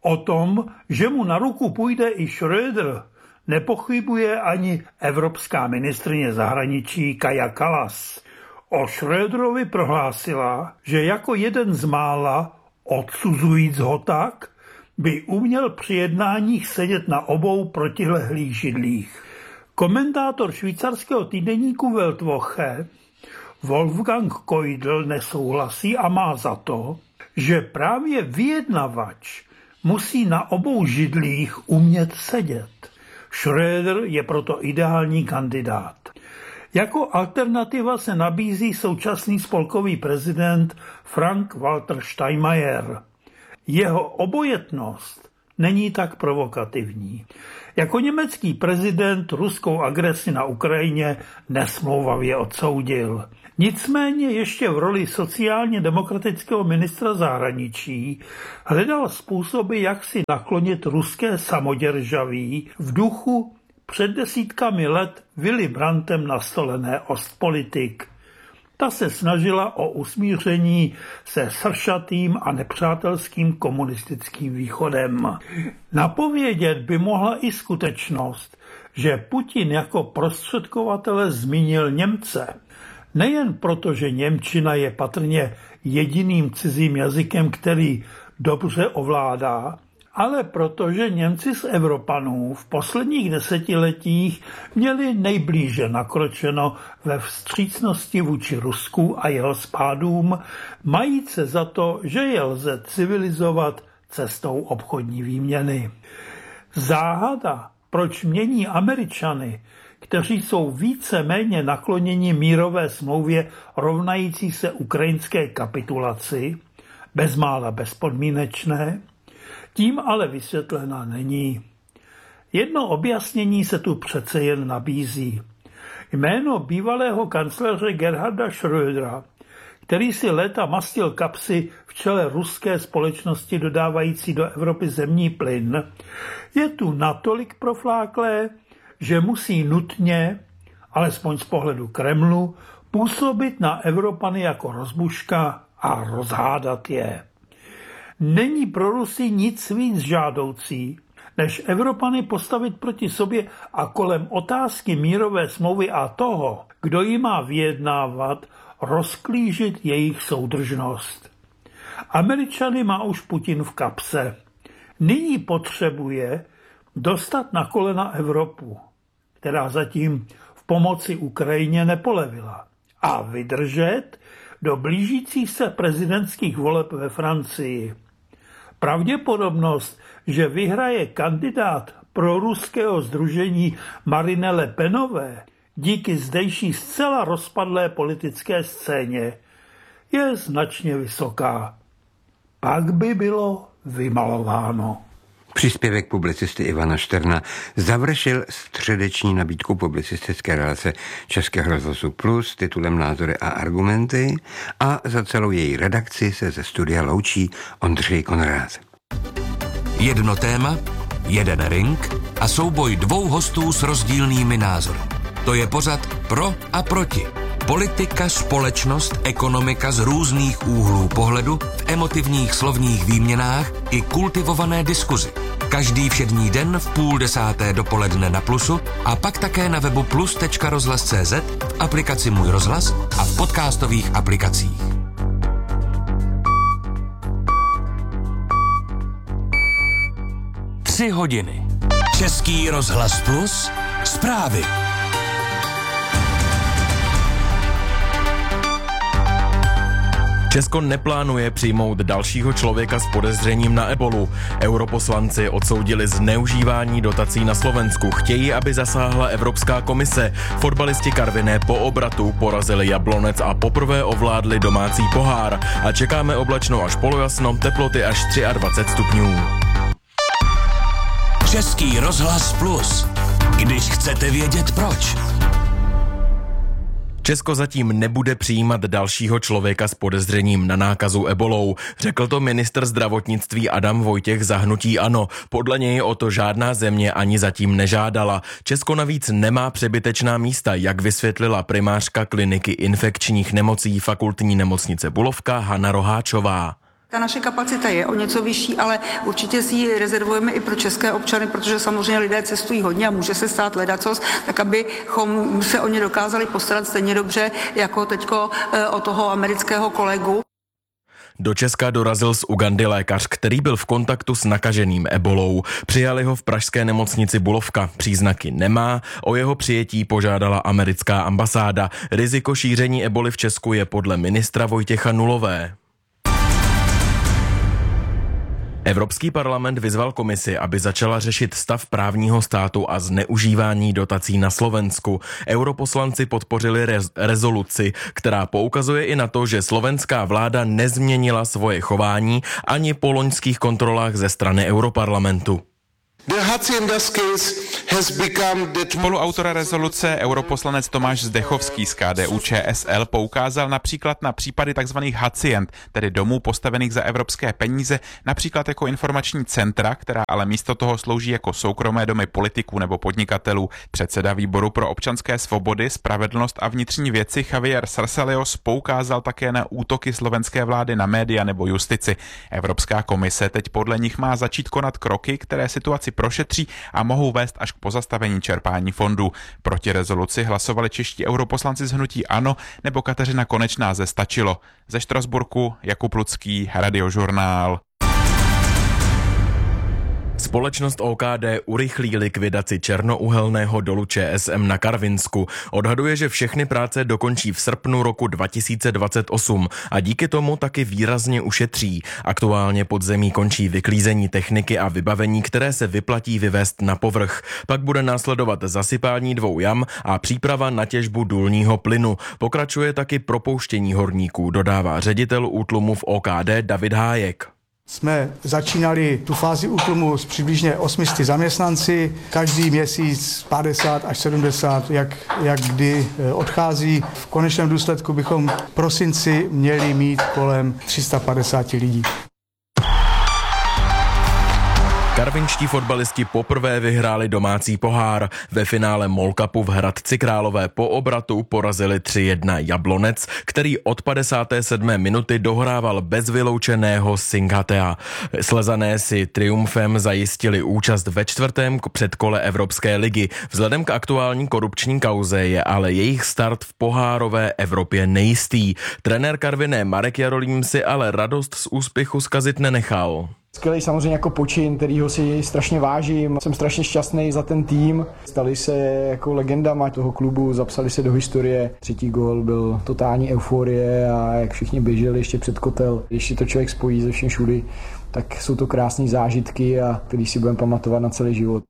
O tom, že mu na ruku půjde i Schröder, nepochybuje ani evropská ministryně zahraničí Kaja Kallas. O Schröderovi prohlásila, že jako jeden z mála, odsuzujíc ho tak, by uměl při jednáních sedět na obou protilehlých židlích. Komentátor švýcarského týdeníku Weltwoche Wolfgang Keudel nesouhlasí a má za to, že právě vyjednavač musí na obou židlích umět sedět. Schröder je proto ideální kandidát. Jako alternativa se nabízí současný spolkový prezident Frank-Walter Steinmeier. Jeho obojetnost není tak provokativní. Jako německý prezident ruskou agresi na Ukrajině nesmlouvavě odsoudil. Nicméně ještě v roli sociálně demokratického ministra zahraničí hledal způsoby, jak si naklonit ruské samoděržaví v duchu před desítkami let Willy Brandtem nastolené Ostpolitik. Ta se snažila o usmíření se sršatým a nepřátelským komunistickým východem. Napovědět by mohla i skutečnost, že Putin jako prostředkovatele zmínil Němce. Nejen proto, že němčina je patrně jediným cizím jazykem, který dobře ovládá, ale protože Němci z Evropanů v posledních desetiletích měli nejblíže nakročeno ve vstřícnosti vůči Rusku a jeho spádům, majíc se za to, že je lze civilizovat cestou obchodní výměny. Záhada, proč mění Američany, kteří jsou více-méně nakloněni mírové smlouvě rovnající se ukrajinské kapitulaci, bezmála bezpodmínečné, tím ale vysvětlena není. Jedno objasnění se tu přece jen nabízí. Jméno bývalého kancléře Gerharda Schrödera, který si léta mastil kapsy v čele ruské společnosti dodávající do Evropy zemní plyn, je tu natolik profláklé, že musí nutně, alespoň z pohledu Kremlu, působit na Evropany jako rozbuška a rozhádat je. Není pro Rusy nic víc žádoucí, než Evropany postavit proti sobě a kolem otázky mírové smlouvy a toho, kdo ji má vyjednávat, rozklížit jejich soudržnost. Američany má už Putin v kapse. Nyní potřebuje dostat na kolena Evropu, která zatím v pomoci Ukrajině nepolevila, a vydržet do blížících se prezidentských voleb ve Francii. Pravděpodobnost, že vyhraje kandidát proruského sdružení Marine Le Penové díky zdejší zcela rozpadlé politické scéně je značně vysoká. Pak by bylo vymalováno. Příspěvek publicisty Ivana Šterna završil středeční nabídku publicistické relace Českého rozhlasu Plus titulem Názory a argumenty a za celou její redakci se ze studia loučí Ondřej Konrád. Jedno téma, jeden ring a souboj dvou hostů s rozdílnými názory. To je pořad Pro a proti. Politika, společnost, ekonomika z různých úhlů pohledu v emotivních slovních výměnách i kultivované diskuzi. Každý všední den v 9:30 dopoledne na Plusu a pak také na webu plus.rozhlas.cz, v aplikaci Můj rozhlas a v podcastových aplikacích. Tři hodiny. Český rozhlas Plus. Zprávy. Česko neplánuje přijmout dalšího člověka s podezřením na ebolu. Europoslanci odsoudili zneužívání dotací na Slovensku. Chtějí, aby zasáhla Evropská komise. Fotbalisti Karviné po obratu porazili Jablonec a poprvé ovládli domácí pohár. A čekáme oblačno až polojasno, teploty až 23 stupňů. Český rozhlas Plus. Když chcete vědět proč. Česko zatím nebude přijímat dalšího člověka s podezřením na nákazu ebolou. Řekl to ministr zdravotnictví Adam Vojtěch za hnutí ANO. Podle něj o to žádná země ani zatím nežádala. Česko navíc nemá přebytečná místa, jak vysvětlila primářka kliniky infekčních nemocí Fakultní nemocnice Bulovka Hana Roháčová. Ta naše kapacita je o něco vyšší, ale určitě si ji rezervujeme i pro české občany, protože samozřejmě lidé cestují hodně a může se stát ledacos, tak abychom se o ně dokázali postarat stejně dobře jako teďko o toho amerického kolegu. Do Česka dorazil z Ugandy lékař, který byl v kontaktu s nakaženým ebolou. Přijali ho v pražské nemocnici Bulovka. Příznaky nemá, o jeho přijetí požádala americká ambasáda. Riziko šíření eboli v Česku je podle ministra Vojtěcha nulové. Evropský parlament vyzval komisi, aby začala řešit stav právního státu a zneužívání dotací na Slovensku. Europoslanci podpořili rezoluci, která poukazuje i na to, že slovenská vláda nezměnila svoje chování ani po loňských kontrolách ze strany Europarlamentu. Spoluautor rezoluce europoslanec Tomáš Zdechovský z KDU-ČSL poukázal například na případy tzv. Hacient, tedy domů postavených za evropské peníze, například jako informační centra, která ale místo toho slouží jako soukromé domy politiků nebo podnikatelů. Předseda výboru pro občanské svobody, spravedlnost a vnitřní věci Javier Sarsalios poukázal také na útoky slovenské vlády na média nebo justici. Evropská komise teď podle nich má začít konat kroky, které situaci prošetří a mohou vést až k pozastavení čerpání fondů. Proti rezoluci hlasovali čeští europoslanci z hnutí ANO nebo Kateřina Konečná ze Stačilo. Ze Štrasburku Jakub Lucký, Radiožurnál. Společnost OKD urychlí likvidaci černouhelného dolu ČSM na Karvinsku. Odhaduje, že všechny práce dokončí v srpnu roku 2028 a díky tomu taky výrazně ušetří. Aktuálně pod zemí končí vyklízení techniky a vybavení, které se vyplatí vyvést na povrch. Pak bude následovat zasypání 2 jam a příprava na těžbu důlního plynu. Pokračuje taky propouštění horníků, dodává ředitel útlumu v OKD David Hájek. Jsme začínali tu fázi útlumu s přibližně 800 zaměstnanci, každý měsíc 50 až 70, jak kdy odchází. V konečném důsledku bychom v prosinci měli mít kolem 350 lidí. Karvinští fotbalisti poprvé vyhráli domácí pohár. Ve finále MOL Cupu v Hradci Králové po obratu porazili 3-1 Jablonec, který od 57. minuty dohrával bez vyloučeného Singhatea. Slezané si triumfem zajistili účast ve 4. předkole Evropské ligy. Vzhledem k aktuální korupční kauze je ale jejich start v pohárové Evropě nejistý. Trenér Karviné Marek Jarolím si ale radost z úspěchu zkazit nenechal. Skvělý samozřejmě jako počin, kterýho si strašně vážím. Jsem strašně šťastný za ten tým. Stali se jako legendama toho klubu, zapsali se do historie. 3. gól byl totální euforie a jak všichni běželi ještě před kotel. Když si to člověk spojí ze všem všudy, tak jsou to krásné zážitky, a který si budeme pamatovat na celý život.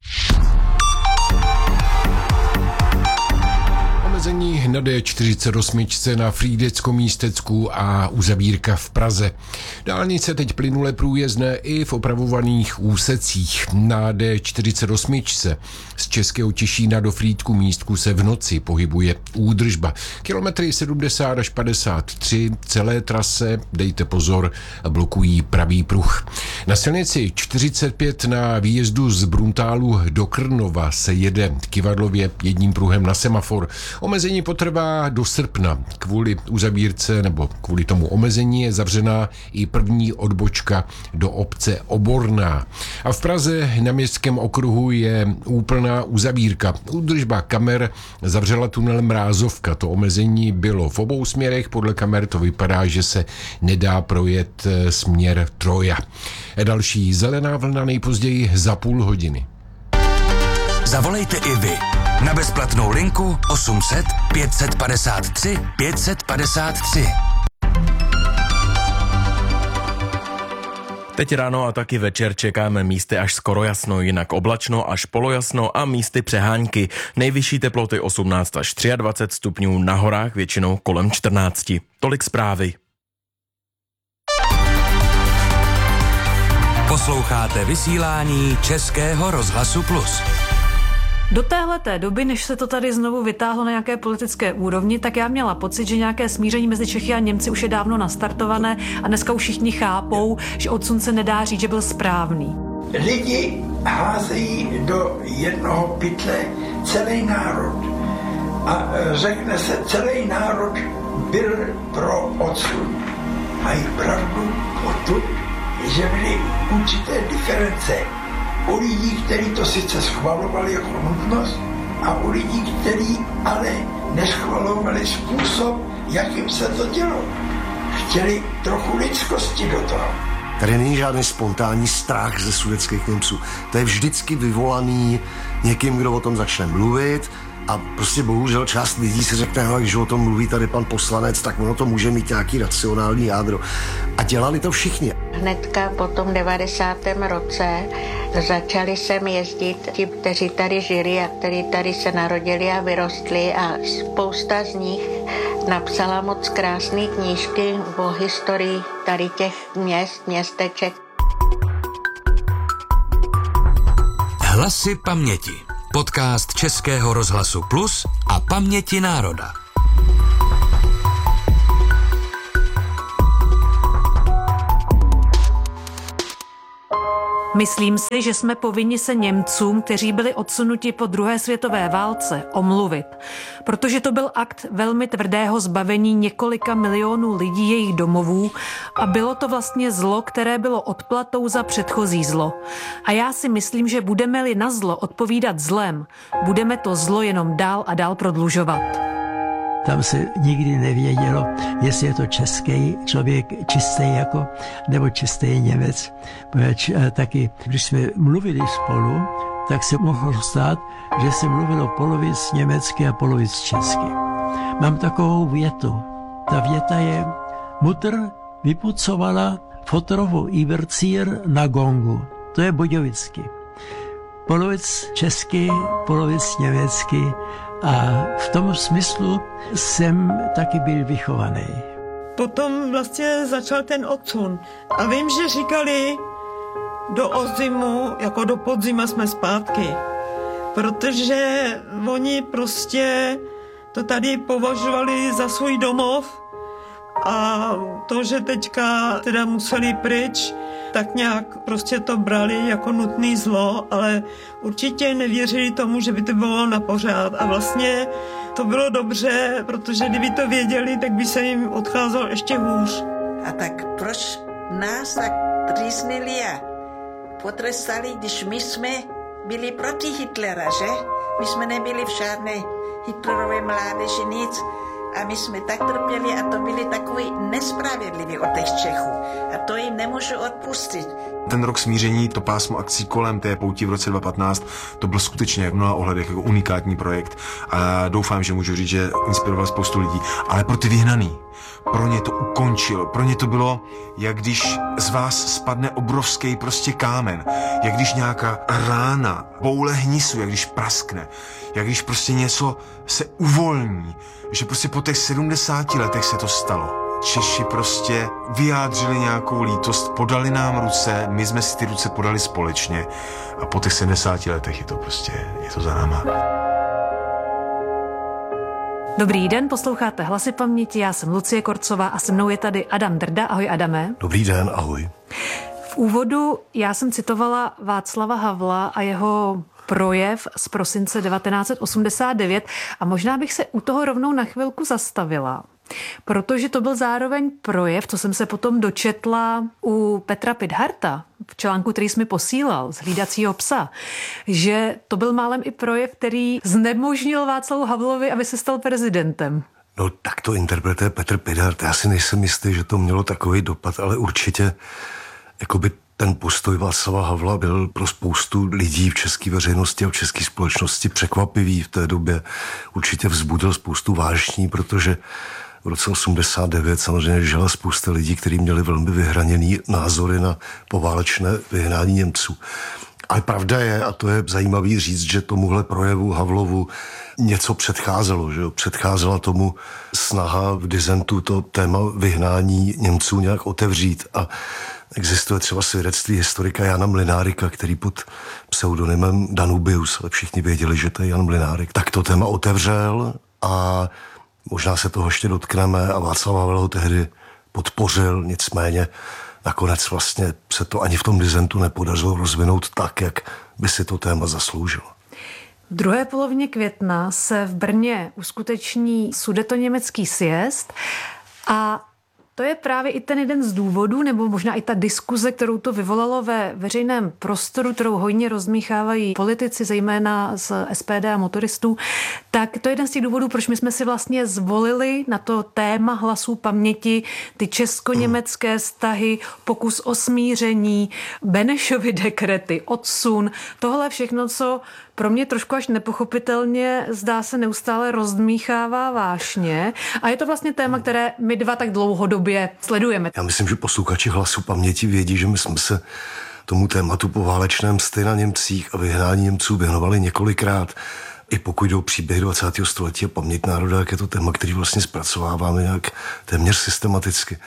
Omezení na D48 na Frýdecko-Místecku a uzavírka v Praze. Dálnice teď plynule průjezdné i v opravovaných úsecích. Na D48 z Českého Těšína do Frýdku Místku se v noci pohybuje údržba. Kilometry 70 až 53 celé trase, dejte pozor, blokují pravý pruh. Na silnici 45 na výjezdu z Bruntálu do Krnova se jede kyvadlově jedním pruhem na semafor. Omezení potrvá do srpna. Kvůli uzavírce nebo kvůli tomu omezení je zavřená i první odbočka do obce Oborná. A v Praze na Městském okruhu je úplná uzavírka. Údržba kamer zavřela tunel Mrázovka. To omezení bylo v obou směrech. Podle kamer to vypadá, že se nedá projet směr Troja. Další zelená vlna nejpozději za půl hodiny. Zavolejte i vy na bezplatnou linku 800 553 553. Teď ráno a taky večer čekáme místy až skoro jasno, jinak oblačno až polojasno a místy přehánky. Nejvyšší teploty 18 až 23 stupňů, na horách většinou kolem 14. Tolik zprávy. Posloucháte vysílání Českého rozhlasu Plus. Do téhleté doby, než se to tady znovu vytáhlo na nějaké politické úrovni, tak já měla pocit, že nějaké smíření mezi Čechy a Němci už je dávno nastartované a dneska už všichni chápou, že odsun se nedá říct, že byl správný. Lidi házejí do jednoho pytle celý národ a řekne se, celý národ byl pro odsun. mají pravdu o tom, že byly určité diference u lidí, kteří to sice schvalovali jako nutnost, a u lidí, kteří ale neschvalovali způsob, jakým se to dělo. Chtěli trochu lidskosti do toho. Tady není žádný spontánní strach ze sudetských Němců. To je vždycky vyvolaný někým, kdo o tom začne mluvit, a prostě bohužel část lidí si řekne, když o tom mluví tady pan poslanec, tak ono to může mít nějaký racionální jádro. A dělali to všichni. Hnedka po tom 90. roce začali sem jezdit ti, kteří tady žili a kteří tady se narodili a vyrostli, a spousta z nich napsala moc krásné knížky o historii tady těch měst, městeček. Hlasy paměti. Podcast Českého rozhlasu Plus a Paměti národa. Myslím si, že jsme povinni se Němcům, kteří byli odsunuti po druhé světové válce, omluvit. Protože to byl akt velmi tvrdého zbavení několika milionů lidí jejich domovů a bylo to vlastně zlo, které bylo odplatou za předchozí zlo. A já si myslím, že budeme-li na zlo odpovídat zlem, budeme to zlo jenom dál a dál prodlužovat. Tam se nikdy nevědělo, jestli je to český člověk čistý jako, nebo čistý Němec. Taky, když jsme mluvili spolu, tak se mohlo stát, že se mluvilo polovic německy a polovic česky. Mám takovou větu. Ta věta je: Mutter vypucovala fotorovou Ibercír na gongu. To je budějovicky. Polovic česky, polovic německy. A v tom smyslu jsem taky byl vychovaný. Potom vlastně začal ten odsun. A vím, že říkali do odzimu, jako do podzima jsme zpátky. Protože oni prostě to tady považovali za svůj domov a to, že teďka teda museli pryč, tak nějak prostě to brali jako nutný zlo, ale určitě nevěřili tomu, že by to bylo na pořád. A vlastně to bylo dobře, protože kdyby to věděli, tak by se jim odcházelo ještě hůř. A tak proč nás tak trýznili a potrestali, když my jsme byli proti Hitlera, že? My jsme nebyli v žádné Hitlerové mládeži, nic. A my jsme tak trpěli a to byli takový nespravedliví od těch Čechů. A to jim nemůžu odpustit. Ten rok smíření, to pásmo akcí kolem té pouti v roce 2015, to byl skutečně v mnoha ohledech jako unikátní projekt. A doufám, že můžu říct, že inspiroval spoustu lidí. Ale pro ty vyhnaný, pro ně to ukončilo. Pro ně to bylo, jak když z vás spadne obrovský prostě kámen. Jak když nějaká rána, boule hnisu, jak když praskne. Jak když prostě něco se uvolní. Že prostě po těch 70 letech se to stalo. Češi prostě vyjádřili nějakou lítost, podali nám ruce, my jsme si ty ruce podali společně a po těch 70 letech je to za náma. Dobrý den, posloucháte Hlasy paměti, já jsem Lucie Korcová a se mnou je tady Adam Drda. Ahoj Adame. Dobrý den, ahoj. V úvodu já jsem citovala Václava Havla a jeho projev z prosince 1989 a možná bych se u toho rovnou na chvilku zastavila, protože to byl zároveň projev, co jsem se potom dočetla u Petra Pidharta v článku, který jsi mi posílal z Hlídacího psa, že to byl málem i projev, který znemožnil Václavu Havlovi, aby se stal prezidentem. No tak to interpretuje Petr Pidhart. Já si nejsem jistý, že to mělo takový dopad, ale určitě jakoby ten postoj Václava Havla byl pro spoustu lidí v české veřejnosti a v české společnosti překvapivý v té době. Určitě vzbudil spoustu vášní, protože v roce 89 samozřejmě žila spousta lidí, kteří měli velmi vyhraněný názory na poválečné vyhnání Němců. Ale pravda je, a to je zajímavý říct, že tomuhle projevu Havlovu něco předcházelo, že jo? Předcházela tomu snaha v disentu to téma vyhnání Němců nějak otevřít a existuje třeba svědectví historika Jana Mlynárika, který pod pseudonymem Danubius, ale všichni věděli, že to je Jan Mlynárik, tak to téma otevřel a možná se toho ještě dotkneme a Václav Havel ho tehdy podpořil, nicméně nakonec vlastně se to ani v tom disentu nepodařilo rozvinout tak, jak by si to téma zasloužilo. V druhé polovině května se v Brně uskuteční sudetoněmecký sjezd a to je právě i ten jeden z důvodů, nebo možná i ta diskuze, kterou to vyvolalo ve veřejném prostoru, kterou hojně rozmíchávají politici, zejména z SPD a motoristů, tak to je jeden z těch důvodů, proč my jsme si vlastně zvolili na to téma hlasů paměti ty česko-německé vztahy, pokus o smíření, Benešovy dekrety, odsun, tohle všechno, co pro mě trošku až nepochopitelně zdá se neustále rozdmíchává vášně. A je to vlastně téma, které my dva tak dlouhodobě sledujeme. Já myslím, že posluchači Hlasu paměti vědí, že my jsme se tomu tématu poválečné msty na Němcích a vyhnání Němců věnovali několikrát. I pokud jdou příběhy 20. století a paměť národa, jak je to téma, který vlastně zpracováváme nějak téměř systematicky.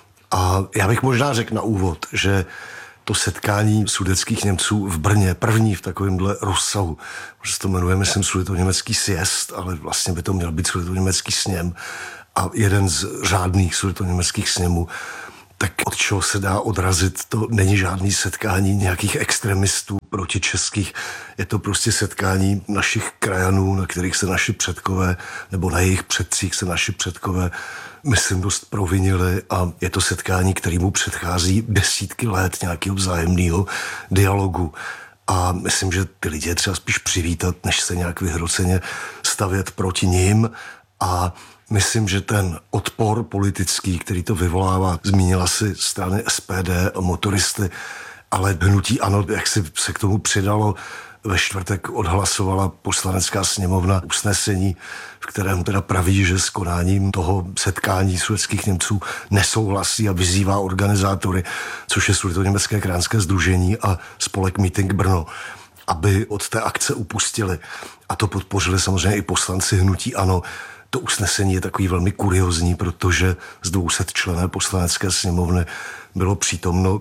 A já bych možná řekl na úvod, že to setkání sudetských Němců v Brně, první v takovémhle rozsahu, že se to jmenuje, myslím, sudetoněmecký sjezd, ale vlastně by to měl být sudetoněmecký sněm a jeden z řádných sudetoněmeckých sněmů, tak od čeho se dá odrazit, to není žádný setkání nějakých extremistů protičeských, je to prostě setkání našich krajanů, na kterých se naši předkové, nebo na jejich předcích se naši předkové, myslím, dost provinili a je to setkání, kterému předchází desítky let nějakého vzájemného dialogu. A myslím, že ty lidi je třeba spíš přivítat, než se nějak vyhroceně stavět proti nim. A myslím, že ten odpor politický, který to vyvolává, zmínila si strany SPD a motoristy, ale hnutí ANO, jak si se k tomu přidalo, ve čtvrtek odhlasovala poslanecká sněmovna usnesení, v kterém teda praví, že s konáním toho setkání sudetských Němců nesouhlasí a vyzývá organizátory, což je Sudetoněmecké krajanské sdružení a spolek Meeting Brno, aby od té akce upustili. A to podpořili samozřejmě i poslanci hnutí ANO. To usnesení je takový velmi kuriozní, protože z 200 členů poslanecké sněmovny bylo přítomno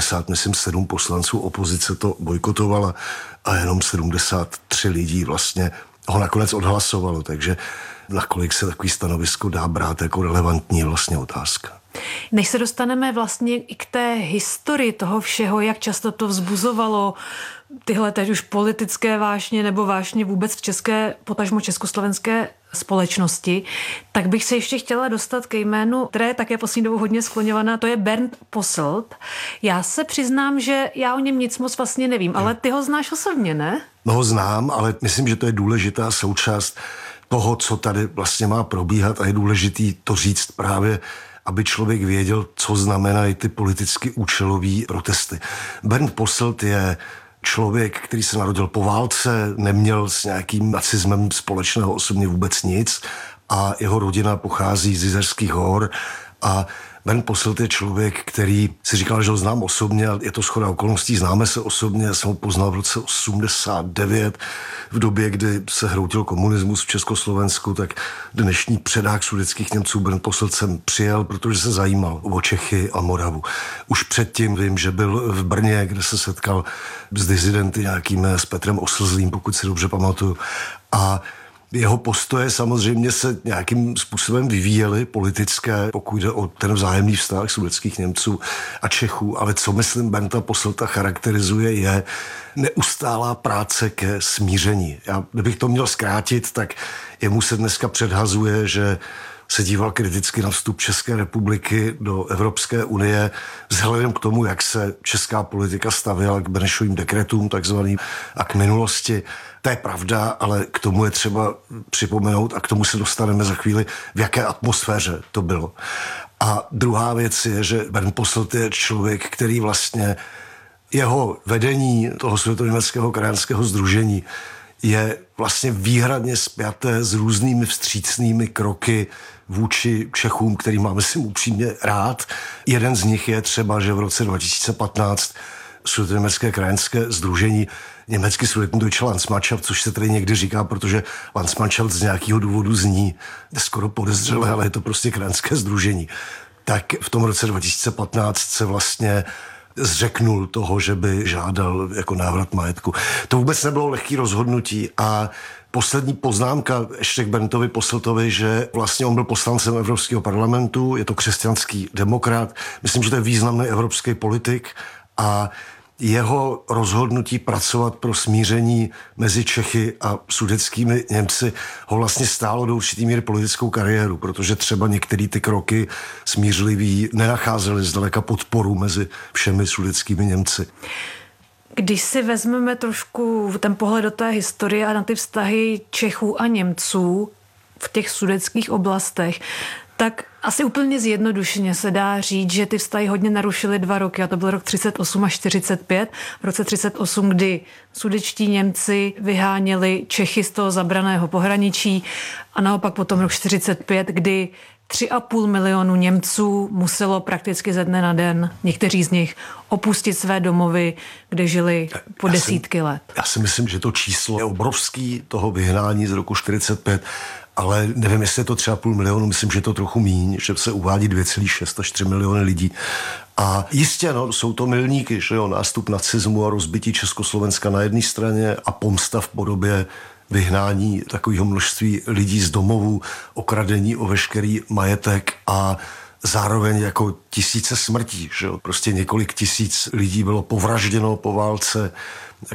7 poslanců, opozice to bojkotovala a jenom 73 lidí vlastně ho nakonec odhlasovalo, takže nakolik se takový stanovisko dá brát jako relevantní vlastně otázka. Než se dostaneme vlastně i k té historii toho všeho, jak často to vzbuzovalo tyhle teď už politické vášně nebo vášně vůbec v české, potažmo československé společnosti, tak bych se ještě chtěla dostat ke jménu, které je také poslední dobou hodně skloňovaná, to je Bernd Posselt. Já se přiznám, že já o něm nic moc vlastně nevím, ale ty ho znáš osobně, ne? No ho znám, ale myslím, že to je důležitá součást toho, co tady vlastně má probíhat a je důležitý to říct právě, aby člověk věděl, co znamenají ty politicky účelové protesty. Bernd Posselt je člověk, který se narodil po válce, neměl s nějakým nacismem společného osobně vůbec nic a jeho rodina pochází z Jizerských hor a Bernd Posselt je člověk, který si říkal, že ho znám osobně, a je to shoda okolností, známe se osobně, já jsem ho poznal v roce 89, v době, kdy se hroutil komunismus v Československu, tak dnešní předák sudetských Němců Bernd Posselt jsem přijel, protože se zajímal o Čechy a Moravu. Už předtím vím, že byl v Brně, kde se setkal s dizidenty nějakými, s Petrem Oslzlým, pokud si dobře pamatuju, a jeho postoje samozřejmě se nějakým způsobem vyvíjely politické, pokud jde o ten vzájemný vztah sudetských Němců a Čechů, ale co myslím Bernda Posselta charakterizuje je neustálá práce ke smíření. Kdybych to měl zkrátit, tak jemu se dneska předhazuje, že se díval kriticky na vstup České republiky do Evropské unie vzhledem k tomu, jak se česká politika stavěla k Benešovým dekretům takzvaným a k minulosti. To je pravda, ale k tomu je třeba připomenout a k tomu se dostaneme za chvíli, v jaké atmosféře to bylo. A druhá věc je, že Bernd Posselt je člověk, který vlastně jeho vedení toho Sudetoněmeckého krajanského sdružení je vlastně výhradně spjaté s různými vstřícnými kroky vůči Čechům, který máme si upřímně rád. Jeden z nich je třeba, že v roce 2015 Sudetoněmecké krajanské sdružení německy Sudetendeutsche Landsmannschaft, což se tady někdy říká, protože Landsmannschaft z nějakého důvodu zní skoro podezřele, ale je to prostě krajanské sdružení. Tak v tom roce 2015 se vlastně zřeknul toho, že by žádal jako návrat majetku. To vůbec nebylo lehký rozhodnutí a poslední poznámka ještě k Berndovi Posseltovi, že vlastně on byl poslancem Evropského parlamentu, je to křesťanský demokrat, myslím, že to je významný evropský politik a jeho rozhodnutí pracovat pro smíření mezi Čechy a sudetskými Němci ho vlastně stálo do určitý míry politickou kariéru, protože třeba některé ty kroky smířlivý nenacházely zdaleka podporu mezi všemi sudetskými Němci. Když si vezmeme trošku ten pohled do té historie a na ty vztahy Čechů a Němců v těch sudetských oblastech, tak asi úplně zjednodušeně se dá říct, že ty vztahy hodně narušily 2 roky, a to byl rok 38 až 45. V roce 38, kdy sudetští Němci vyháněli Čechy z toho zabraného pohraničí, a naopak potom rok 45, kdy 3,5 milionu Němců muselo prakticky ze dne na den, někteří z nich, opustit své domovy, kde žili po desítky let. Já si myslím, že to číslo je obrovský, toho vyhnání z roku 45, ale nevím, jestli je to 3,5 milionu, myslím, že je to trochu míň, že se uvádí 2,6 až 3 miliony lidí. A jistě, no, jsou to milníky, že jo, nástup nacismu a rozbití Československa na jedné straně a pomsta v podobě vyhnání takového množství lidí z domovů, okradení o veškerý majetek a zároveň jako tisíce smrtí, že jo? Prostě několik tisíc lidí bylo povražděno po válce,